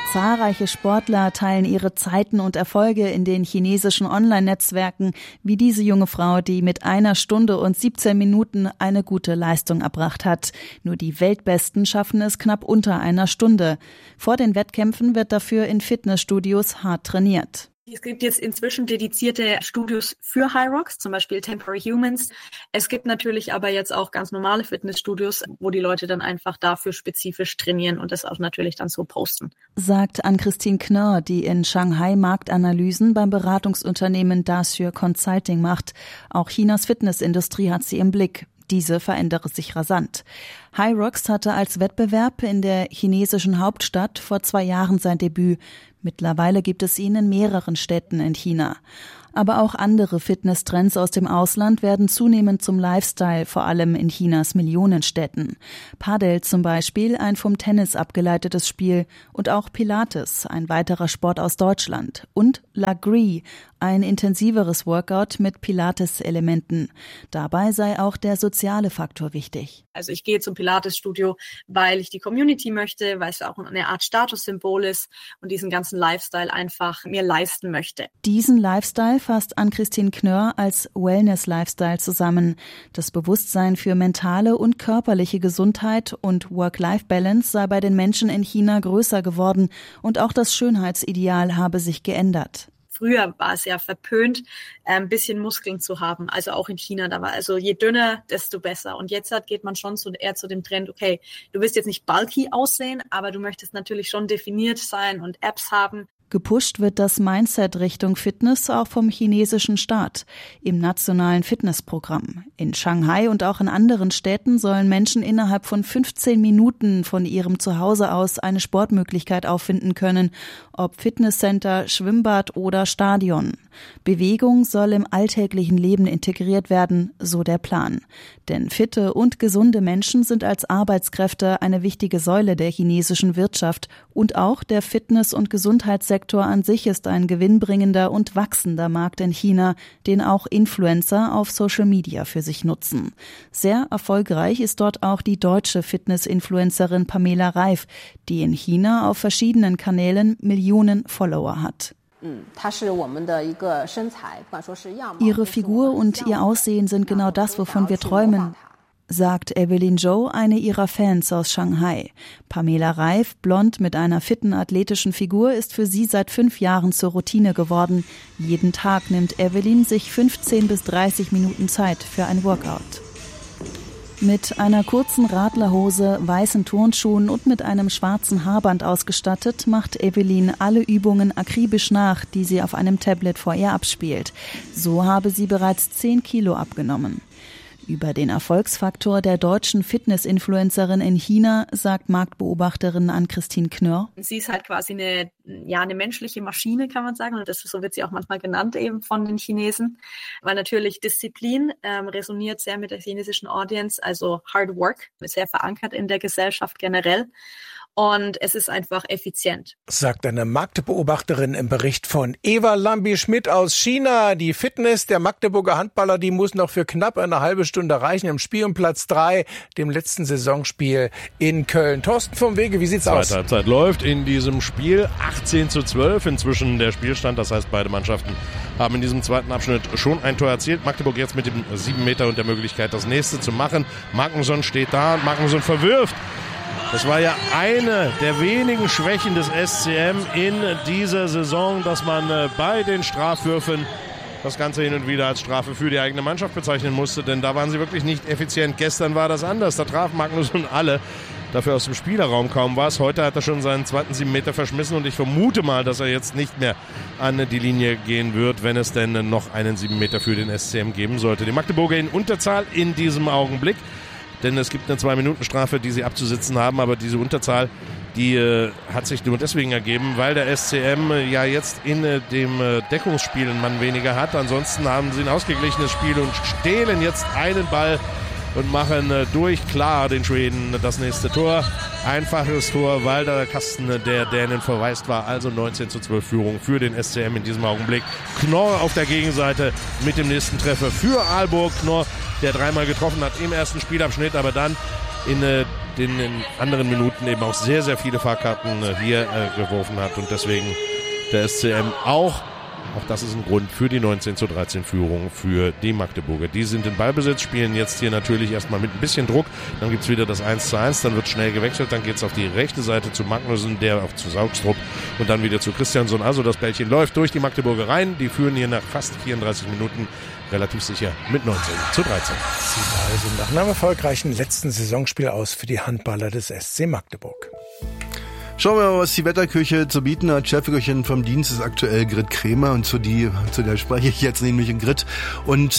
Zahlreiche Sportler teilen ihre Zeiten und Erfolge in den chinesischen Online-Netzwerken, wie diese junge Frau, die mit 1 Stunde und 17 Minuten eine gute Leistung erbracht hat. Nur die Weltbesten schaffen es knapp unter 1 Stunde. Vor den Wettkämpfen wird dafür in Fitnessstudios hart trainiert. Es gibt jetzt inzwischen dedizierte Studios für Hyrox, zum Beispiel Temporary Humans. Es gibt natürlich aber jetzt auch ganz normale Fitnessstudios, wo die Leute dann einfach dafür spezifisch trainieren und das auch natürlich dann so posten. Sagt Ann-Christine Knörr, die in Shanghai Marktanalysen beim Beratungsunternehmen Dasure Consulting macht. Auch Chinas Fitnessindustrie hat sie im Blick. Diese verändere sich rasant. Hyrox hatte als Wettbewerb in der chinesischen Hauptstadt vor 2 Jahren sein Debüt. Mittlerweile gibt es ihn in mehreren Städten in China. Aber auch andere Fitnesstrends aus dem Ausland werden zunehmend zum Lifestyle, vor allem in Chinas Millionenstädten. Padel zum Beispiel, ein vom Tennis abgeleitetes Spiel, und auch Pilates, ein weiterer Sport aus Deutschland, und La Grille, ein intensiveres Workout mit Pilates-Elementen. Dabei sei auch der soziale Faktor wichtig. Also ich gehe zum Pilates-Studio, weil ich die Community möchte, weil es auch eine Art Statussymbol ist und diesen ganzen Lifestyle einfach mir leisten möchte. Diesen Lifestyle fasst Ann-Christine Knörr als Wellness-Lifestyle zusammen. Das Bewusstsein für mentale und körperliche Gesundheit und Work-Life-Balance sei bei den Menschen in China größer geworden und auch das Schönheitsideal habe sich geändert. Früher war es ja verpönt, ein bisschen Muskeln zu haben, also auch in China. Da war also je dünner, desto besser. Und jetzt geht man schon eher zu dem Trend, okay, du willst jetzt nicht bulky aussehen, aber du möchtest natürlich schon definiert sein und Abs haben. Gepusht wird das Mindset Richtung Fitness auch vom chinesischen Staat im nationalen Fitnessprogramm. In Shanghai und auch in anderen Städten sollen Menschen innerhalb von 15 Minuten von ihrem Zuhause aus eine Sportmöglichkeit auffinden können, ob Fitnesscenter, Schwimmbad oder Stadion. Bewegung soll im alltäglichen Leben integriert werden, so der Plan. Denn fitte und gesunde Menschen sind als Arbeitskräfte eine wichtige Säule der chinesischen Wirtschaft und auch der Fitness- und Gesundheitssektor an sich ist ein gewinnbringender und wachsender Markt in China, den auch Influencer auf Social Media für sich nutzen. Sehr erfolgreich ist dort auch die deutsche Fitness-Influencerin Pamela Reif, die in China auf verschiedenen Kanälen Millionen Follower hat. Ihre Figur und ihr Aussehen sind genau das, wovon wir träumen, sagt Evelyn Zhou, eine ihrer Fans aus Shanghai. Pamela Reif, blond mit einer fitten athletischen Figur, ist für sie seit 5 Jahren zur Routine geworden. Jeden Tag nimmt Evelyn sich 15 bis 30 Minuten Zeit für ein Workout. Mit einer kurzen Radlerhose, weißen Turnschuhen und mit einem schwarzen Haarband ausgestattet, macht Evelyn alle Übungen akribisch nach, die sie auf einem Tablet vor ihr abspielt. So habe sie bereits 10 Kilo abgenommen. Über den Erfolgsfaktor der deutschen Fitness-Influencerin in China sagt Marktbeobachterin Ann-Christine Knörr. Sie ist halt quasi eine menschliche Maschine, kann man sagen. Und so wird sie auch manchmal genannt eben von den Chinesen. Weil natürlich Disziplin resoniert sehr mit der chinesischen Audience. Also Hard Work ist sehr verankert in der Gesellschaft generell. Und es ist einfach effizient. Sagt eine Marktbeobachterin im Bericht von Eva Lambi-Schmidt aus China. Die Fitness der Magdeburger Handballer, die muss noch für knapp eine halbe Stunde reichen im Spiel um Platz 3, dem letzten Saisonspiel in Köln. Thorsten vom Wege, wie sieht's aus? Zweite Halbzeit läuft in diesem Spiel 18:12 inzwischen der Spielstand. Das heißt, beide Mannschaften haben in diesem zweiten Abschnitt schon ein Tor erzielt. Magdeburg jetzt mit dem 7 Meter und der Möglichkeit, das nächste zu machen. Magnuson steht da und Magnuson verwirft. Das war ja eine der wenigen Schwächen des SCM in dieser Saison, dass man bei den Strafwürfen das Ganze hin und wieder als Strafe für die eigene Mannschaft bezeichnen musste, denn da waren sie wirklich nicht effizient. Gestern war das anders, da traf Magnuson alle, dafür aus dem Spielerraum kaum was. Heute hat er schon seinen zweiten 7 Meter verschmissen und ich vermute mal, dass er jetzt nicht mehr an die Linie gehen wird, wenn es denn noch einen 7 Meter für den SCM geben sollte. Die Magdeburger in Unterzahl in diesem Augenblick. Denn es gibt eine 2-Minuten-Strafe, die sie abzusitzen haben, aber diese Unterzahl, die hat sich nur deswegen ergeben, weil der SCM ja jetzt in dem Deckungsspiel einen Mann weniger hat. Ansonsten haben sie ein ausgeglichenes Spiel und stehlen jetzt einen Ball und machen durch klar den Schweden das nächste Tor. Einfaches Tor, weil der Kasten der Dänen verwaist war. Also 19:12 Führung für den SCM in diesem Augenblick. Knorr auf der Gegenseite mit dem nächsten Treffer für Aalborg. Knorr, der 3-mal getroffen hat im ersten Spielabschnitt, aber dann in den in anderen Minuten eben auch sehr, sehr viele Fahrkarten hier geworfen hat und deswegen der SCM auch das ist ein Grund für die 19:13 Führung für die Magdeburger. Die sind in Ballbesitz, spielen jetzt hier natürlich erstmal mit ein bisschen Druck. Dann gibt's wieder das 1:1, dann wird schnell gewechselt, dann geht's auf die rechte Seite zu Magnussen, der auch zu Saugstrup und dann wieder zu Christiansson. Also das Bällchen läuft durch die Magdeburger rein. Die führen hier nach fast 34 Minuten relativ sicher mit 19:13. Sieht also nach einem erfolgreichen letzten Saisonspiel aus für die Handballer des SC Magdeburg. Schauen wir mal, was die Wetterküche zu bieten hat. Chefköchin vom Dienst ist aktuell Grit Krämer und zu der spreche ich jetzt nämlich in Grit. Und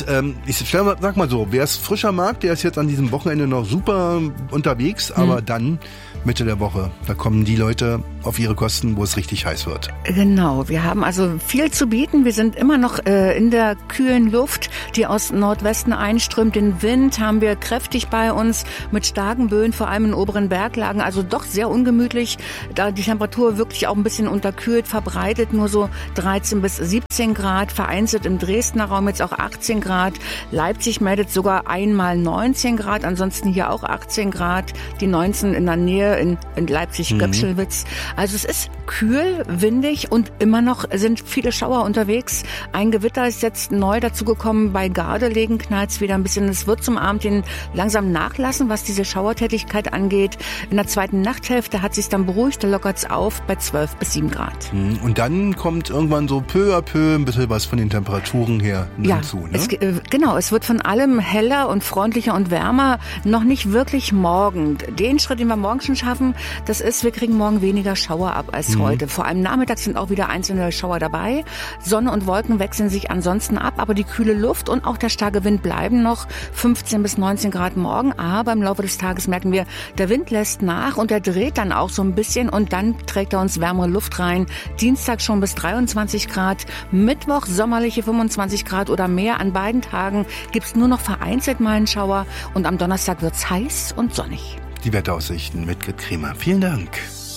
sag mal so, wer es frischer mag, der ist jetzt an diesem Wochenende noch super unterwegs, aber dann Mitte der Woche, da kommen die Leute auf ihre Kosten, wo es richtig heiß wird. Genau, wir haben also viel zu bieten. Wir sind immer noch in der kühlen Luft, die aus Nordwesten einströmt. Den Wind haben wir kräftig bei uns mit starken Böen, vor allem in oberen Berglagen. Also doch sehr ungemütlich, da die Temperatur wirklich auch ein bisschen unterkühlt, verbreitet nur so 13 bis 17 Grad. Vereinzelt im Dresdner Raum jetzt auch 18 Grad. Leipzig meldet sogar einmal 19 Grad, ansonsten hier auch 18 Grad. Die 19 in der Nähe in Leipzig-Göpschelwitz. Also es ist kühl, windig und immer noch sind viele Schauer unterwegs. Ein Gewitter ist jetzt neu dazugekommen. Bei Gardelegen knallt es wieder ein bisschen. Es wird zum Abend hin langsam nachlassen, was diese Schauertätigkeit angeht. In der zweiten Nachthälfte hat es sich dann beruhigt, da lockert es auf bei 12 bis 7 Grad. Und dann kommt irgendwann so peu à peu ein bisschen was von den Temperaturen her hinzu. Ne? Genau, es wird von allem heller und freundlicher und wärmer. Noch nicht wirklich morgen. Den Schritt, den wir morgen schon schaffen, das ist, wir kriegen morgen weniger Schauer ab als heute. Vor allem nachmittags sind auch wieder einzelne Schauer dabei. Sonne und Wolken wechseln sich ansonsten ab, aber die kühle Luft und auch der starke Wind bleiben noch 15 bis 19 Grad morgen. Aber im Laufe des Tages merken wir, der Wind lässt nach und er dreht dann auch so ein bisschen und dann trägt er uns wärmere Luft rein. Dienstag schon bis 23 Grad, Mittwoch sommerliche 25 Grad oder mehr. An beiden Tagen gibt's nur noch vereinzelt mal einen Schauer und am Donnerstag wird's heiß und sonnig. Die Wetteraussichten mit Grit Krämer. Vielen Dank.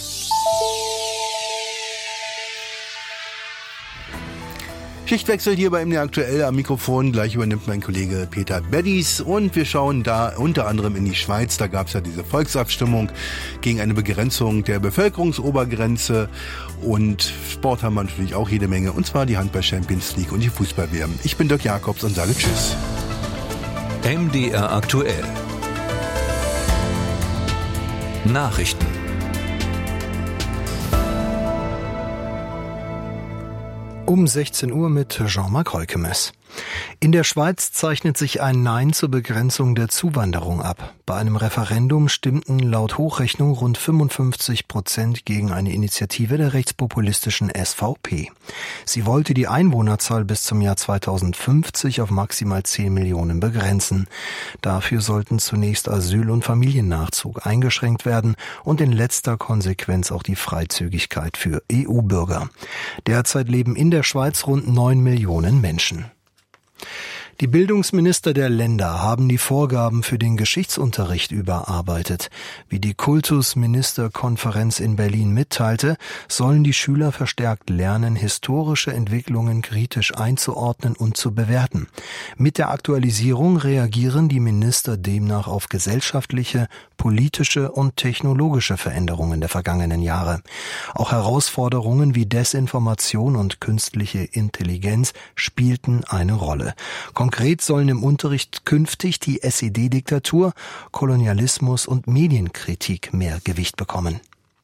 Schichtwechsel hier bei MDR aktuell am Mikrofon. Gleich übernimmt mein Kollege Peter Beddies und wir schauen da unter anderem in die Schweiz. Da gab es ja diese Volksabstimmung gegen eine Begrenzung der Bevölkerungsobergrenze und Sport haben wir natürlich auch jede Menge und zwar die Handball-Champions League und die Fußball-WM. Ich bin Dirk Jakobs und sage Tschüss. MDR aktuell. Nachrichten. Um 16 Uhr mit Jean-Marc Heukemes. In der Schweiz zeichnet sich ein Nein zur Begrenzung der Zuwanderung ab. Bei einem Referendum stimmten laut Hochrechnung rund 55% gegen eine Initiative der rechtspopulistischen SVP. Sie wollte die Einwohnerzahl bis zum Jahr 2050 auf maximal 10 Millionen begrenzen. Dafür sollten zunächst Asyl- und Familiennachzug eingeschränkt werden und in letzter Konsequenz auch die Freizügigkeit für EU-Bürger. Derzeit leben in der Schweiz rund 9 Millionen Menschen. Die Bildungsminister der Länder haben die Vorgaben für den Geschichtsunterricht überarbeitet. Wie die Kultusministerkonferenz in Berlin mitteilte, sollen die Schüler verstärkt lernen, historische Entwicklungen kritisch einzuordnen und zu bewerten. Mit der Aktualisierung reagieren die Minister demnach auf gesellschaftliche, politische und technologische Veränderungen der vergangenen Jahre. Auch Herausforderungen wie Desinformation und künstliche Intelligenz spielten eine Rolle. Konkret sollen im Unterricht künftig die SED-Diktatur, Kolonialismus und Medienkritik mehr Gewicht bekommen.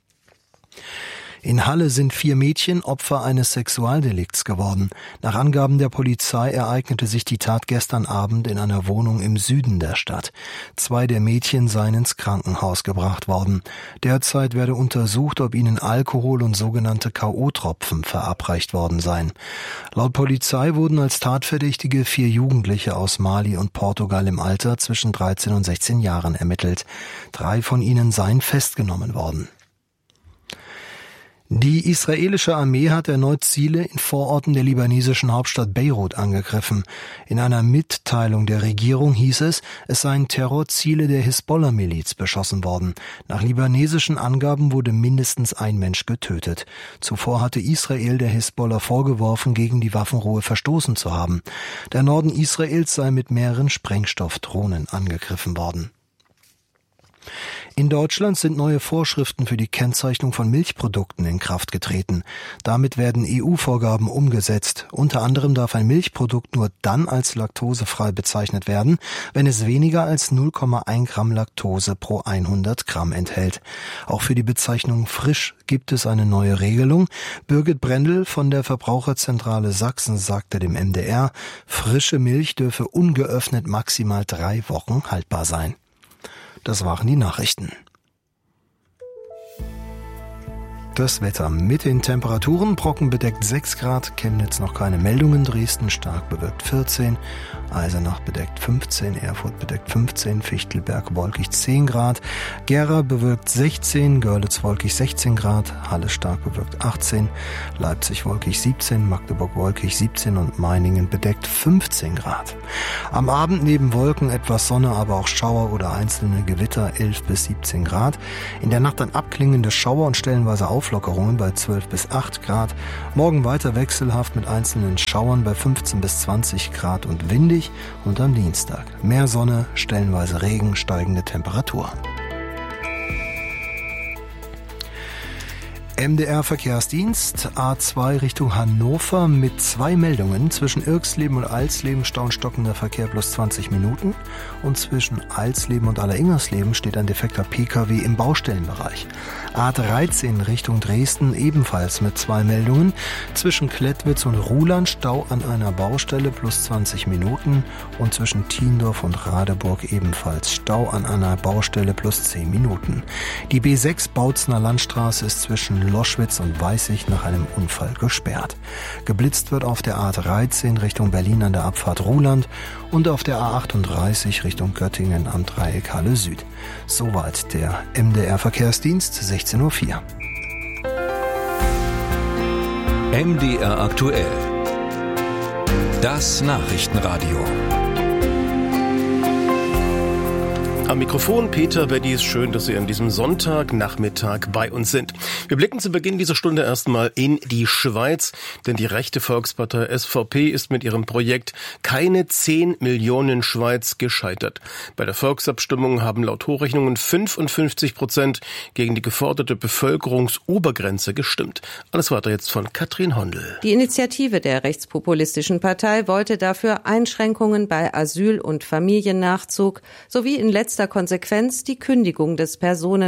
In Halle sind 4 Mädchen Opfer eines Sexualdelikts geworden. Nach Angaben der Polizei ereignete sich die Tat gestern Abend in einer Wohnung im Süden der Stadt. 2 der Mädchen seien ins Krankenhaus gebracht worden. Derzeit werde untersucht, ob ihnen Alkohol und sogenannte K.O.-Tropfen verabreicht worden seien. Laut Polizei wurden als Tatverdächtige 4 Jugendliche aus Mali und Portugal im Alter zwischen 13 und 16 Jahren ermittelt. 3 von ihnen seien festgenommen worden. Die israelische Armee hat erneut Ziele in Vororten der libanesischen Hauptstadt Beirut angegriffen. In einer Mitteilung der Regierung hieß es, es seien Terrorziele der Hisbollah-Miliz beschossen worden. Nach libanesischen Angaben wurde mindestens ein Mensch getötet. Zuvor hatte Israel der Hisbollah vorgeworfen, gegen die Waffenruhe verstoßen zu haben. Der Norden Israels sei mit mehreren Sprengstoffdrohnen angegriffen worden. In Deutschland sind neue Vorschriften für die Kennzeichnung von Milchprodukten in Kraft getreten. Damit werden EU-Vorgaben umgesetzt. Unter anderem darf ein Milchprodukt nur dann als laktosefrei bezeichnet werden, wenn es weniger als 0,1 Gramm Laktose pro 100 Gramm enthält. Auch für die Bezeichnung frisch gibt es eine neue Regelung. Birgit Brendel von der Verbraucherzentrale Sachsen sagte dem MDR, frische Milch dürfe ungeöffnet maximal 3 Wochen haltbar sein. Das waren die Nachrichten. Das Wetter mit den Temperaturen: Brocken bedeckt 6 Grad, Chemnitz noch keine Meldungen, Dresden stark bewölkt 14, Eisenach bedeckt 15, Erfurt bedeckt 15, Fichtelberg wolkig 10 Grad, Gera bewölkt 16, Görlitz wolkig 16 Grad, Halle stark bewölkt 18, Leipzig wolkig 17, Magdeburg wolkig 17 und Meiningen bedeckt 15 Grad. Am Abend neben Wolken etwas Sonne, aber auch Schauer oder einzelne Gewitter 11 bis 17 Grad. In der Nacht dann abklingende Schauer und stellenweise Auflockerungen bei 12 bis 8 Grad. Morgen weiter wechselhaft mit einzelnen Schauern bei 15 bis 20 Grad und windig. Und am Dienstag mehr Sonne, stellenweise Regen, steigende Temperatur. MDR Verkehrsdienst, A2 Richtung Hannover mit 2 Meldungen. Zwischen Irxleben und Alsleben stockender Verkehr plus 20 Minuten. Und zwischen Alsleben und Alleringhersleben steht ein defekter Pkw im Baustellenbereich. A13 Richtung Dresden ebenfalls mit 2 Meldungen. Zwischen Klettwitz und Ruhland Stau an einer Baustelle plus 20 Minuten. Und zwischen Tiendorf und Radeburg ebenfalls Stau an einer Baustelle plus 10 Minuten. Die B6 Bautzner Landstraße ist zwischen Loschwitz und Weißig nach einem Unfall gesperrt. Geblitzt wird auf der A13 Richtung Berlin an der Abfahrt Ruhland und auf der A38 Richtung Göttingen am Dreieck Halle Süd. Soweit der MDR Verkehrsdienst, 16:04 Uhr. MDR aktuell. Das Nachrichtenradio. Am Mikrofon Peter Weddies, schön, dass Sie an diesem Sonntagnachmittag bei uns sind. Wir blicken zu Beginn dieser Stunde erstmal in die Schweiz, denn die rechte Volkspartei SVP ist mit ihrem Projekt Keine 10 Millionen Schweiz gescheitert. Bei der Volksabstimmung haben laut Hochrechnungen 55% gegen die geforderte Bevölkerungsobergrenze gestimmt. Alles weiter jetzt von Katrin Hondel. Die Initiative der rechtspopulistischen Partei wollte dafür Einschränkungen bei Asyl- und Familiennachzug sowie in letzter Konsequenz die Kündigung des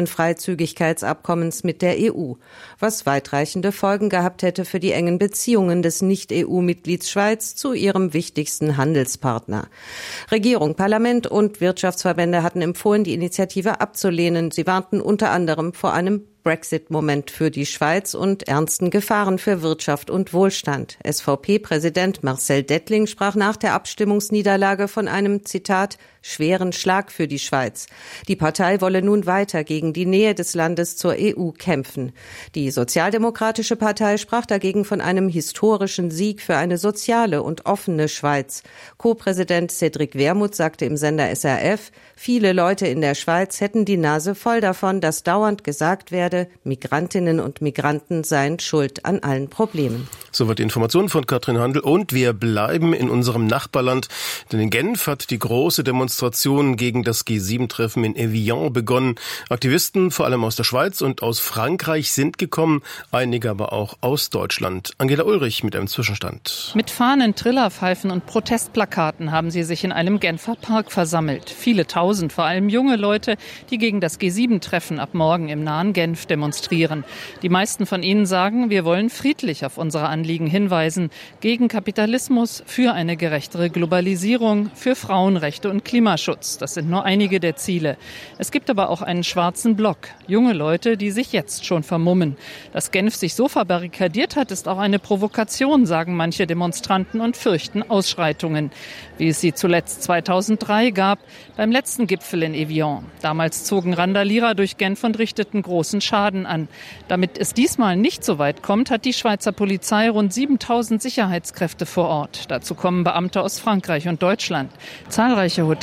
Personenfreizügigkeitsabkommens mit der EU, was weitreichende Folgen gehabt hätte für die engen Beziehungen des Nicht-EU-Mitglieds Schweiz zu ihrem wichtigsten Handelspartner. Regierung, Parlament und Wirtschaftsverbände hatten empfohlen, die Initiative abzulehnen. Sie warnten unter anderem vor einem Brexit-Moment für die Schweiz und ernsten Gefahren für Wirtschaft und Wohlstand. SVP-Präsident Marcel Dettling sprach nach der Abstimmungsniederlage von einem, Zitat, schweren Schlag für die Schweiz. Die Partei wolle nun weiter gegen die Nähe des Landes zur EU kämpfen. Die Sozialdemokratische Partei sprach dagegen von einem historischen Sieg für eine soziale und offene Schweiz. Co-Präsident Cédric Wermuth sagte im Sender SRF, viele Leute in der Schweiz hätten die Nase voll davon, dass dauernd gesagt werde, Migrantinnen und Migranten seien schuld an allen Problemen. Soweit die Informationen von Katrin Handel. Und wir bleiben in unserem Nachbarland, denn in Genf hat die große Demonstration gegen das G7-Treffen in Evian begonnen. Aktivisten, vor allem aus der Schweiz und aus Frankreich, sind gekommen, einige aber auch aus Deutschland. Angela Ulrich mit einem Zwischenstand. Mit Fahnen, Trillerpfeifen und Protestplakaten haben sie sich in einem Genfer Park versammelt. Viele Tausend, vor allem junge Leute, die gegen das G7-Treffen ab morgen im nahen Genf demonstrieren. Die meisten von ihnen sagen, wir wollen friedlich auf unsere Anliegen hinweisen, gegen Kapitalismus, für eine gerechtere Globalisierung, für Frauenrechte und Klimaschutz. Das sind nur einige der Ziele. Es gibt aber auch einen schwarzen Block. Junge Leute, die sich jetzt schon vermummen. Dass Genf sich so verbarrikadiert hat, ist auch eine Provokation, sagen manche Demonstranten und fürchten Ausschreitungen. Wie es sie zuletzt 2003 gab, beim letzten Gipfel in Evian. Damals zogen Randalierer durch Genf und richteten großen Schaden an. Damit es diesmal nicht so weit kommt, hat die Schweizer Polizei rund 7000 Sicherheitskräfte vor Ort. Dazu kommen Beamte aus Frankreich und Deutschland. Zahlreiche Hotels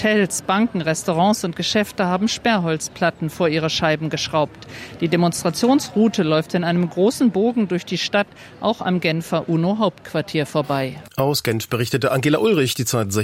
Hotels, Banken, Restaurants und Geschäfte haben Sperrholzplatten vor ihre Scheiben geschraubt. Die Demonstrationsroute läuft in einem großen Bogen durch die Stadt, auch am Genfer UNO-Hauptquartier vorbei. Aus Genf berichtete Angela Ulrich, die Zeit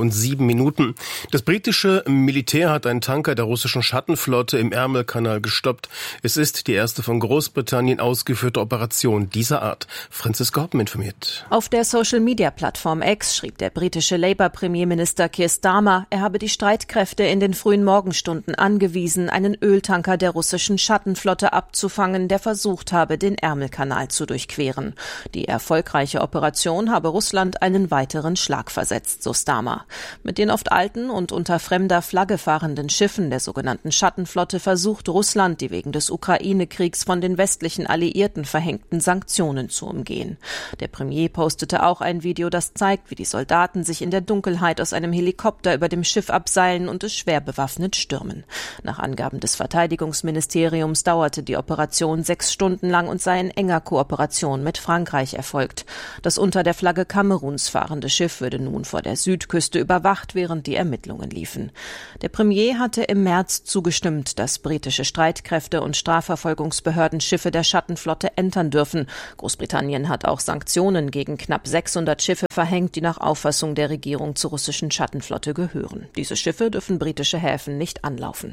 16:07. Das britische Militär hat einen Tanker der russischen Schattenflotte im Ärmelkanal gestoppt. Es ist die erste von Großbritannien ausgeführte Operation dieser Art. Franziska Hoppen informiert. Auf der Social-Media-Plattform X schrieb der britische Labour-Premierminister Keir Starmer, er habe die Streitkräfte in den frühen Morgenstunden angewiesen, einen Öltanker der russischen Schattenflotte abzufangen, der versucht habe, den Ärmelkanal zu durchqueren. Die erfolgreiche Operation habe Russland einen weiteren Schlag versetzt, so Starmer. Mit den oft alten und unter fremder Flagge fahrenden Schiffen der sogenannten Schattenflotte versucht Russland, die wegen des Ukraine-Kriegs von den westlichen Alliierten verhängten Sanktionen zu umgehen. Der Premier postete auch ein Video, das zeigt, wie die Soldaten sich in der Dunkelheit aus einem Helikopter über dem Schiff abseilen und es schwer bewaffnet stürmen. Nach Angaben des Verteidigungsministeriums dauerte die Operation 6 Stunden lang und sei in enger Kooperation mit Frankreich erfolgt. Das unter der Flagge Kameruns fahrende Schiff würde nun vor der Südküste überwacht, während die Ermittlungen liefen. Der Premier hatte im März zugestimmt, dass britische Streitkräfte und Strafverfolgungsbehörden Schiffe der Schattenflotte entern dürfen. Großbritannien hat auch Sanktionen gegen knapp 600 Schiffe verhängt, die nach Auffassung der Regierung zur russischen Schattenflotte gehören. Diese Schiffe dürfen britische Häfen nicht anlaufen.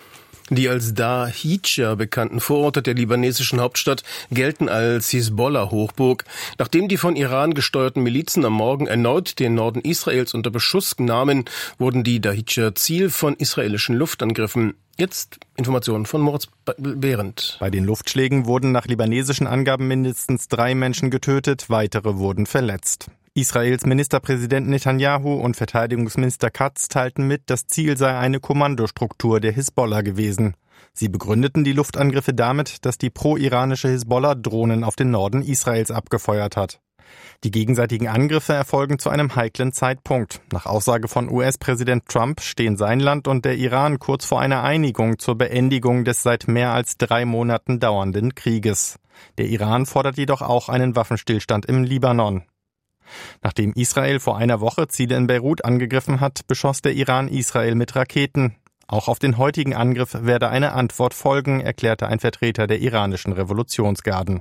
Die als Dahija bekannten Vororte der libanesischen Hauptstadt gelten als Hisbollah-Hochburg. Nachdem die von Iran gesteuerten Milizen am Morgen erneut den Norden Israels unter Beschuss nahmen, wurden die Dahija Ziel von israelischen Luftangriffen. Jetzt Informationen von Moritz Behrendt. Bei den Luftschlägen wurden nach libanesischen Angaben mindestens 3 Menschen getötet, weitere wurden verletzt. Israels Ministerpräsident Netanyahu und Verteidigungsminister Katz teilten mit, das Ziel sei eine Kommandostruktur der Hisbollah gewesen. Sie begründeten die Luftangriffe damit, dass die pro-iranische Hisbollah Drohnen auf den Norden Israels abgefeuert hat. Die gegenseitigen Angriffe erfolgen zu einem heiklen Zeitpunkt. Nach Aussage von US-Präsident Trump stehen sein Land und der Iran kurz vor einer Einigung zur Beendigung des seit mehr als 3 Monaten dauernden Krieges. Der Iran fordert jedoch auch einen Waffenstillstand im Libanon. Nachdem Israel vor einer Woche Ziele in Beirut angegriffen hat, beschoss der Iran Israel mit Raketen. Auch auf den heutigen Angriff werde eine Antwort folgen, erklärte ein Vertreter der iranischen Revolutionsgarden.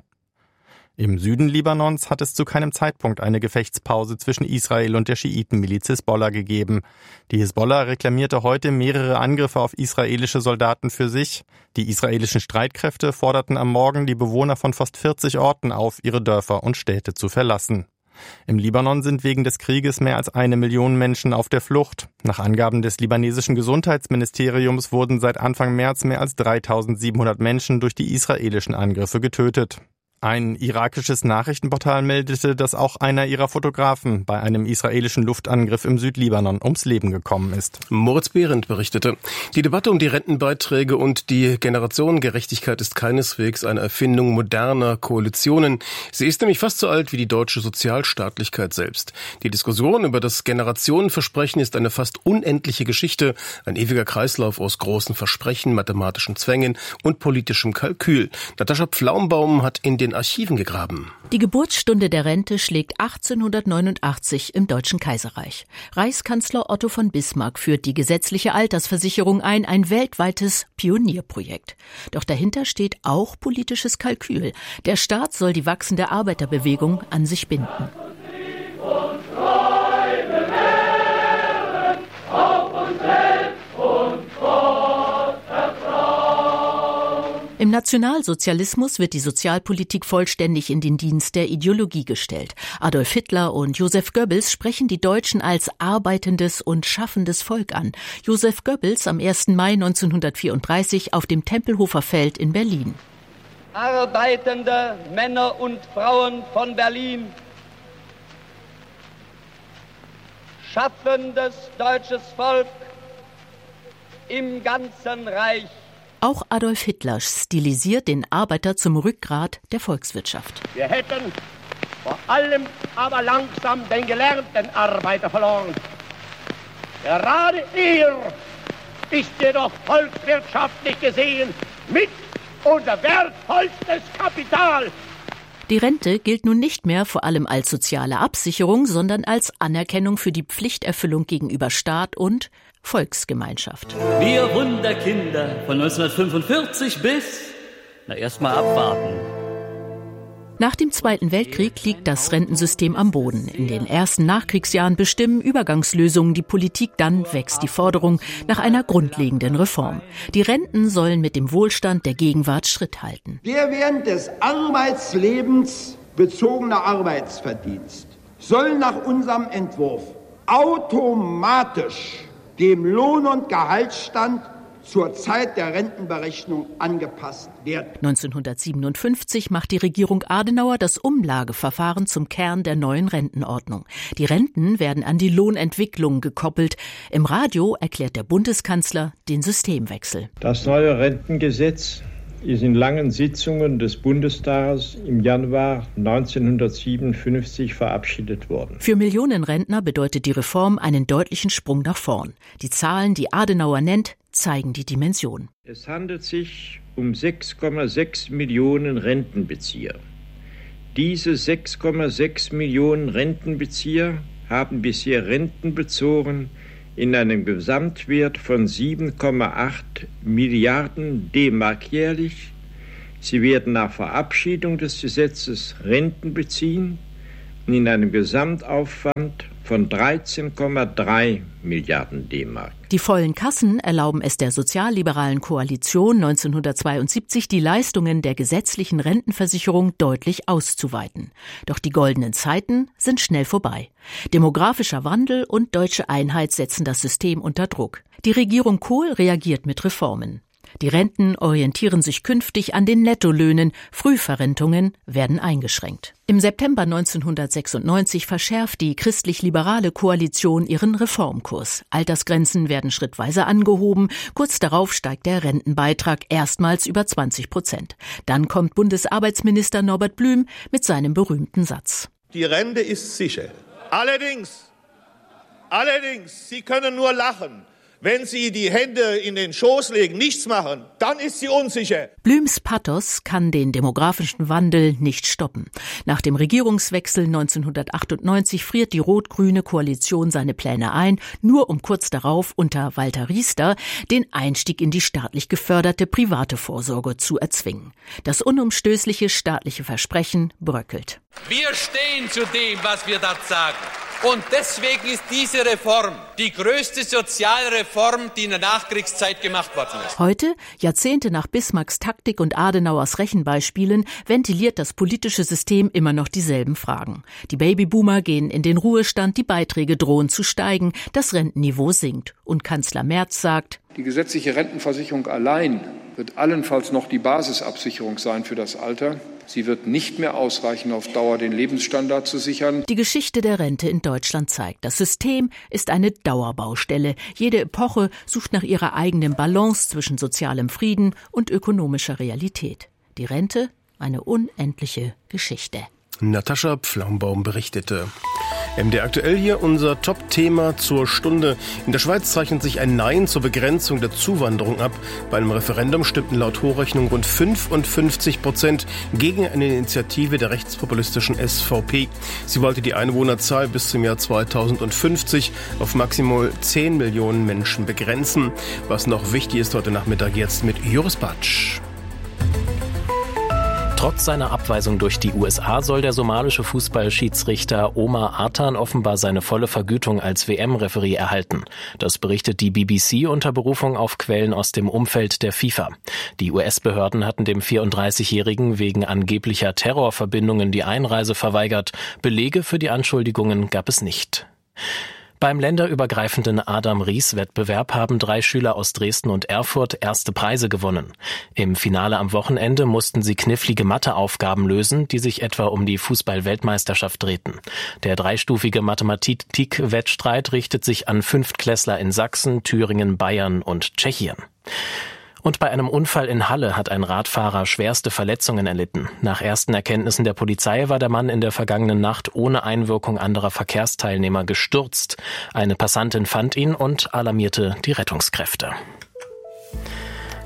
Im Süden Libanons hat es zu keinem Zeitpunkt eine Gefechtspause zwischen Israel und der Schiitenmiliz Hisbollah gegeben. Die Hisbollah reklamierte heute mehrere Angriffe auf israelische Soldaten für sich. Die israelischen Streitkräfte forderten am Morgen die Bewohner von fast 40 Orten auf, ihre Dörfer und Städte zu verlassen. Im Libanon sind wegen des Krieges mehr als 1 Million Menschen auf der Flucht. Nach Angaben des libanesischen Gesundheitsministeriums wurden seit Anfang März mehr als 3.700 Menschen durch die israelischen Angriffe getötet. Ein irakisches Nachrichtenportal meldete, dass auch einer ihrer Fotografen bei einem israelischen Luftangriff im Südlibanon ums Leben gekommen ist. Moritz Behrendt berichtete. Die Debatte um die Rentenbeiträge und die Generationengerechtigkeit ist keineswegs eine Erfindung moderner Koalitionen. Sie ist nämlich fast so alt wie die deutsche Sozialstaatlichkeit selbst. Die Diskussion über das Generationenversprechen ist eine fast unendliche Geschichte, ein ewiger Kreislauf aus großen Versprechen, mathematischen Zwängen und politischem Kalkül. Natascha Pflaumbaum hat in den Archiven gegraben. Die Geburtsstunde der Rente schlägt 1889 im Deutschen Kaiserreich. Reichskanzler Otto von Bismarck führt die gesetzliche Altersversicherung ein weltweites Pionierprojekt. Doch dahinter steht auch politisches Kalkül. Der Staat soll die wachsende Arbeiterbewegung an sich binden. Im Nationalsozialismus wird die Sozialpolitik vollständig in den Dienst der Ideologie gestellt. Adolf Hitler und Joseph Goebbels sprechen die Deutschen als arbeitendes und schaffendes Volk an. Joseph Goebbels am 1. Mai 1934 auf dem Tempelhofer Feld in Berlin. Arbeitende Männer und Frauen von Berlin, schaffendes deutsches Volk im ganzen Reich. Auch Adolf Hitler stilisiert den Arbeiter zum Rückgrat der Volkswirtschaft. Wir hätten vor allem aber langsam den gelernten Arbeiter verloren. Gerade er ist jedoch volkswirtschaftlich gesehen mit unser wertvollstes Kapital. Die Rente gilt nun nicht mehr vor allem als soziale Absicherung, sondern als Anerkennung für die Pflichterfüllung gegenüber Staat und Volksgemeinschaft. Wir Wunderkinder von 1945 bis, erstmal abwarten. Nach dem Zweiten Weltkrieg liegt das Rentensystem am Boden. In den ersten Nachkriegsjahren bestimmen Übergangslösungen die Politik, dann wächst die Forderung nach einer grundlegenden Reform. Die Renten sollen mit dem Wohlstand der Gegenwart Schritt halten. Der während des Arbeitslebens bezogene Arbeitsverdienst soll nach unserem Entwurf automatisch dem Lohn- und Gehaltsstand zur Zeit der Rentenberechnung angepasst werden. 1957 macht die Regierung Adenauer das Umlageverfahren zum Kern der neuen Rentenordnung. Die Renten werden an die Lohnentwicklung gekoppelt. Im Radio erklärt der Bundeskanzler den Systemwechsel. Das neue Rentengesetz ist in langen Sitzungen des Bundestages im Januar 1957 verabschiedet worden. Für Millionen Rentner bedeutet die Reform einen deutlichen Sprung nach vorn. Die Zahlen, die Adenauer nennt, zeigen die Dimension. Es handelt sich um 6,6 Millionen Rentenbezieher. Diese 6,6 Millionen Rentenbezieher haben bisher Renten bezogen in einem Gesamtwert von 7,8 Milliarden D-Mark jährlich. Sie werden nach Verabschiedung des Gesetzes Renten beziehen in einem Gesamtaufwand von 13,3 Milliarden D-Mark. Die vollen Kassen erlauben es der sozialliberalen Koalition 1972, die Leistungen der gesetzlichen Rentenversicherung deutlich auszuweiten. Doch die goldenen Zeiten sind schnell vorbei. Demografischer Wandel und deutsche Einheit setzen das System unter Druck. Die Regierung Kohl reagiert mit Reformen. Die Renten orientieren sich künftig an den Nettolöhnen, Frühverrentungen werden eingeschränkt. Im September 1996 verschärft die christlich-liberale Koalition ihren Reformkurs. Altersgrenzen werden schrittweise angehoben, kurz darauf steigt der Rentenbeitrag erstmals über 20%. Dann kommt Bundesarbeitsminister Norbert Blüm mit seinem berühmten Satz. Die Rente ist sicher. Allerdings, Sie können nur lachen. Wenn Sie die Hände in den Schoß legen, nichts machen, dann ist sie unsicher. Blüms Pathos kann den demografischen Wandel nicht stoppen. Nach dem Regierungswechsel 1998 friert die rot-grüne Koalition seine Pläne ein, nur um kurz darauf unter Walter Riester den Einstieg in die staatlich geförderte private Vorsorge zu erzwingen. Das unumstößliche staatliche Versprechen bröckelt. Wir stehen zu dem, was wir dort sagen. Und deswegen ist diese Reform die größte Sozialreform, die in der Nachkriegszeit gemacht worden ist. Heute, Jahrzehnte nach Bismarcks Taktik und Adenauers Rechenbeispielen, ventiliert das politische System immer noch dieselben Fragen. Die Babyboomer gehen in den Ruhestand, die Beiträge drohen zu steigen, das Rentenniveau sinkt. Und Kanzler Merz sagt: Die gesetzliche Rentenversicherung allein wird allenfalls noch die Basisabsicherung sein für das Alter. Sie wird nicht mehr ausreichen, auf Dauer den Lebensstandard zu sichern. Die Geschichte der Rente in Deutschland zeigt, das System ist eine Dauerbaustelle. Jede Epoche sucht nach ihrer eigenen Balance zwischen sozialem Frieden und ökonomischer Realität. Die Rente, eine unendliche Geschichte. Natascha Pflaumbaum berichtete. MDR aktuell hier unser Top-Thema zur Stunde. In der Schweiz zeichnet sich ein Nein zur Begrenzung der Zuwanderung ab. Bei einem Referendum stimmten laut Hochrechnung rund 55% gegen eine Initiative der rechtspopulistischen SVP. Sie wollte die Einwohnerzahl bis zum Jahr 2050 auf maximal 10 Millionen Menschen begrenzen. Was noch wichtig ist heute Nachmittag jetzt mit Joris Batsch. Trotz seiner Abweisung durch die USA soll der somalische Fußballschiedsrichter Omar Artan offenbar seine volle Vergütung als WM-Referee erhalten. Das berichtet die BBC unter Berufung auf Quellen aus dem Umfeld der FIFA. Die US-Behörden hatten dem 34-Jährigen wegen angeblicher Terrorverbindungen die Einreise verweigert. Belege für die Anschuldigungen gab es nicht. Beim länderübergreifenden Adam-Ries-Wettbewerb haben 3 Schüler aus Dresden und Erfurt erste Preise gewonnen. Im Finale am Wochenende mussten sie knifflige Matheaufgaben lösen, die sich etwa um die Fußball-Weltmeisterschaft drehten. Der dreistufige Mathematik-Wettstreit richtet sich an Fünftklässler in Sachsen, Thüringen, Bayern und Tschechien. Und bei einem Unfall in Halle hat ein Radfahrer schwerste Verletzungen erlitten. Nach ersten Erkenntnissen der Polizei war der Mann in der vergangenen Nacht ohne Einwirkung anderer Verkehrsteilnehmer gestürzt. Eine Passantin fand ihn und alarmierte die Rettungskräfte.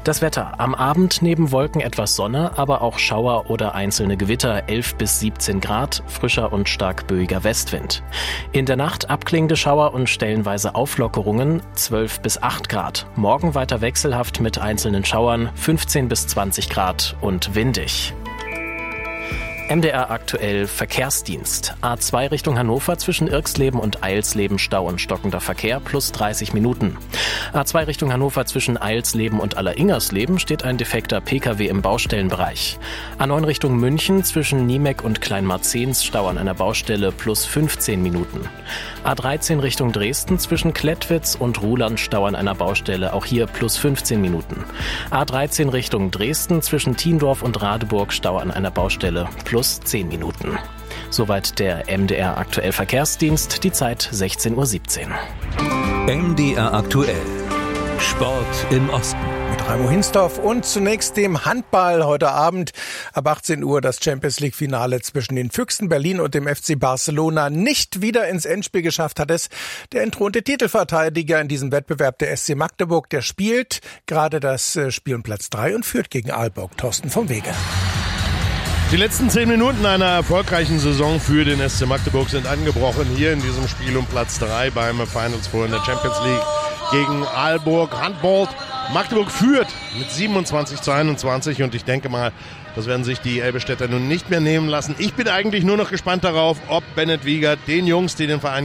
Das Wetter. Am Abend neben Wolken etwas Sonne, aber auch Schauer oder einzelne Gewitter, 11 bis 17 Grad, frischer und stark böiger Westwind. In der Nacht abklingende Schauer und stellenweise Auflockerungen, 12 bis 8 Grad. Morgen weiter wechselhaft mit einzelnen Schauern, 15 bis 20 Grad und windig. MDR aktuell Verkehrsdienst. A2 Richtung Hannover zwischen Irxleben und Eilsleben Stau und stockender Verkehr plus 30 Minuten. A2 Richtung Hannover zwischen Eilsleben und Alleringersleben steht ein defekter Pkw im Baustellenbereich. A9 Richtung München zwischen Niemek und Kleinmarzens Stau an einer Baustelle plus 15 Minuten. A13 Richtung Dresden zwischen Klettwitz und Ruhland Stau an einer Baustelle, auch hier plus 15 Minuten. A13 Richtung Dresden zwischen Tiendorf und Radeburg Stau an einer Baustelle plus 10 Minuten. Soweit der MDR aktuell Verkehrsdienst, die Zeit 16:17 Uhr. MDR aktuell. Sport im Osten. Mit Raimo Hinsdorf und zunächst dem Handball heute Abend ab 18 Uhr das Champions-League-Finale zwischen den Füchsen Berlin und dem FC Barcelona. Nicht wieder ins Endspiel geschafft hat es der entthronte Titelverteidiger in diesem Wettbewerb, der SC Magdeburg. Der spielt gerade das Spiel um Platz 3 und führt gegen Aalborg. Thorsten vom Wege. Die letzten 10 Minuten einer erfolgreichen Saison für den SC Magdeburg sind angebrochen. Hier in diesem Spiel um Platz 3 beim Finals Four in der Champions League gegen Aalborg. Handball. Magdeburg führt mit 27:21 und ich denke mal, das werden sich die Elbestädter nun nicht mehr nehmen lassen. Ich bin eigentlich nur noch gespannt darauf, ob Bennett Wiegert den Jungs, die den Verein